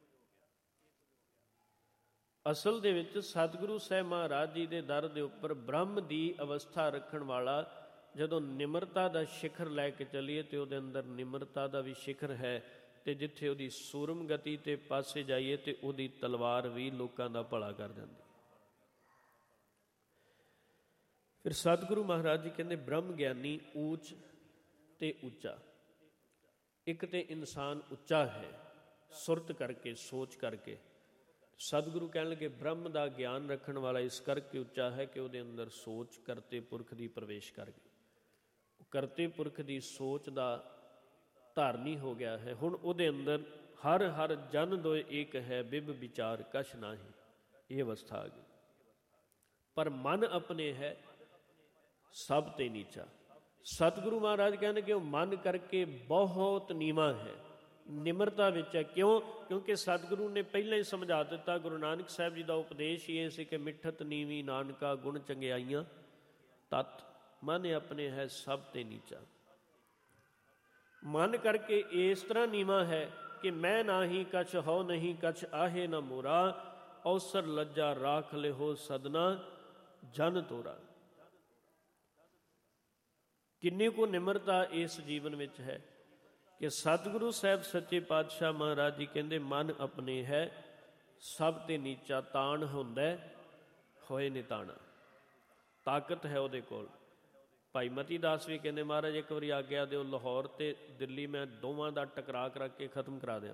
Speaker 1: ਅਸਲ ਦੇ ਵਿੱਚ ਸਤਿਗੁਰੂ ਸਾਹਿਬ ਮਹਾਰਾਜ ਜੀ ਦੇ ਦਰ ਦੇ ਉੱਪਰ ਬ੍ਰਹਮ ਦੀ ਅਵਸਥਾ ਰੱਖਣ ਵਾਲਾ ਜਦੋਂ ਨਿਮਰਤਾ ਦਾ ਸਿਖਰ ਲੈ ਕੇ ਚੱਲੀਏ ਤੇ ਉਹਦੇ ਅੰਦਰ ਨਿਮਰਤਾ ਦਾ ਵੀ ਸਿਖਰ ਹੈ। ਤੇ ਜਿੱਥੇ ਉਹਦੀ ਸੂਰਮ ਗਤੀ ਤੇ ਪਾਸੇ ਜਾਈਏ ਤੇ ਉਹਦੀ ਤਲਵਾਰ ਵੀ ਲੋਕਾਂ ਦਾ ਭਲਾ ਕਰ ਜਾਂਦੀ। ਫਿਰ ਸਤਿਗੁਰੂ ਮਹਾਰਾਜ ਜੀ ਕਹਿੰਦੇ ਬ੍ਰਹਮ ਗਿਆਨੀ ਊਚ ਤੇ ਉੱਚਾ। ਇੱਕ ਤੇ ਇਨਸਾਨ ਉੱਚਾ ਹੈ ਸੁਰਤ ਕਰਕੇ, ਸੋਚ ਕਰਕੇ। ਸਤਿਗੁਰੂ ਕਹਿਣ ਲੱਗੇ ਬ੍ਰਹਮ ਦਾ ਗਿਆਨ ਰੱਖਣ ਵਾਲਾ ਇਸ ਕਰਕੇ ਉੱਚਾ ਹੈ ਕਿ ਉਹਦੇ ਅੰਦਰ ਸੋਚ ਕਰਤੇ ਪੁਰਖ ਦੀ ਪ੍ਰਵੇਸ਼ ਕਰ ਗਈ। ਕਰਤੇ ਪੁਰਖ ਦੀ ਸੋਚ ਦਾ ਧਾਰਨੀ ਹੋ ਗਿਆ ਹੈ। ਹੁਣ ਉਹਦੇ ਅੰਦਰ ਹਰ ਹਰ ਜਨ ਦੋਇ ਏਕ ਹੈ, ਬਿਬ ਵਿਚਾਰ ਕਛ ਨਾਹੀ, ਇਹ ਅਵਸਥਾ ਆ ਗਈ। ਪਰ ਮਨ ਆਪਣੇ ਹੈ ਸਭ ਤੇ ਨੀਚਾ। ਸਤਿਗੁਰੂ ਮਹਾਰਾਜ ਕਹਿੰਦੇ ਕਿ ਉਹ ਮਨ ਕਰਕੇ ਬਹੁਤ ਨੀਵਾਂ ਹੈ, ਨਿਮਰਤਾ ਵਿੱਚ ਹੈ। ਕਿਉਂ? ਕਿਉਂਕਿ ਸਤਿਗੁਰੂ ਨੇ ਪਹਿਲਾਂ ਹੀ ਸਮਝਾ ਦਿੱਤਾ। ਗੁਰੂ ਨਾਨਕ ਸਾਹਿਬ ਜੀ ਦਾ ਉਪਦੇਸ਼ ਹੀ ਇਹ ਸੀ ਕਿ ਮਿੱਠਤ ਨੀਵੀਂ ਨਾਨਕਾ ਗੁਣ ਚੰਗਿਆਈਆਂ ਤਤ, ਮਨ ਆਪਣੇ ਹੈ ਸਭ ਤੇ ਨੀਚਾ। ਮਨ ਕਰਕੇ ਇਸ ਤਰ੍ਹਾਂ ਨੀਵਾਂ ਹੈ ਕਿ ਮੈਂ ਨਾਹੀ ਕਛ ਹਉ ਨਹੀਂ ਕਛ ਆਹੇ ਨਾ ਮੋਰਾ, ਅਵਸਰ ਲੱਜਾ ਰਾਖ ਲਿਹੋ ਸਦਨਾ ਜਨ ਤੋਰਾ। ਕਿੰਨੀ ਕੁ ਨਿਮਰਤਾ ਇਸ ਜੀਵਨ ਵਿੱਚ ਹੈ ਕਿ ਸਤਿਗੁਰੂ ਸਾਹਿਬ ਸੱਚੇ ਪਾਤਸ਼ਾਹ ਮਹਾਰਾਜ ਜੀ ਕਹਿੰਦੇ ਮਨ ਆਪਣੇ ਹੈ ਸਭ ਤੇ ਨੀਚਾ। ਤਾਣ ਹੁੰਦਾ ਹੋਏ ਨਿਤਾਣਾ, ਤਾਕਤ ਹੈ ਉਹਦੇ ਕੋਲ। ਭਾਈ ਮਤੀ ਦਾਸ ਵੀ ਕਹਿੰਦੇ ਮਹਾਰਾਜ ਇੱਕ ਵਾਰੀ ਆਗਿਆ ਦਿਓ, ਲਾਹੌਰ ਤੇ ਦਿੱਲੀ ਮੈਂ ਦੋਵਾਂ ਦਾ ਟਕਰਾ ਕਰਾ ਕੇ ਖਤਮ ਕਰਾ ਦਿਆਂ।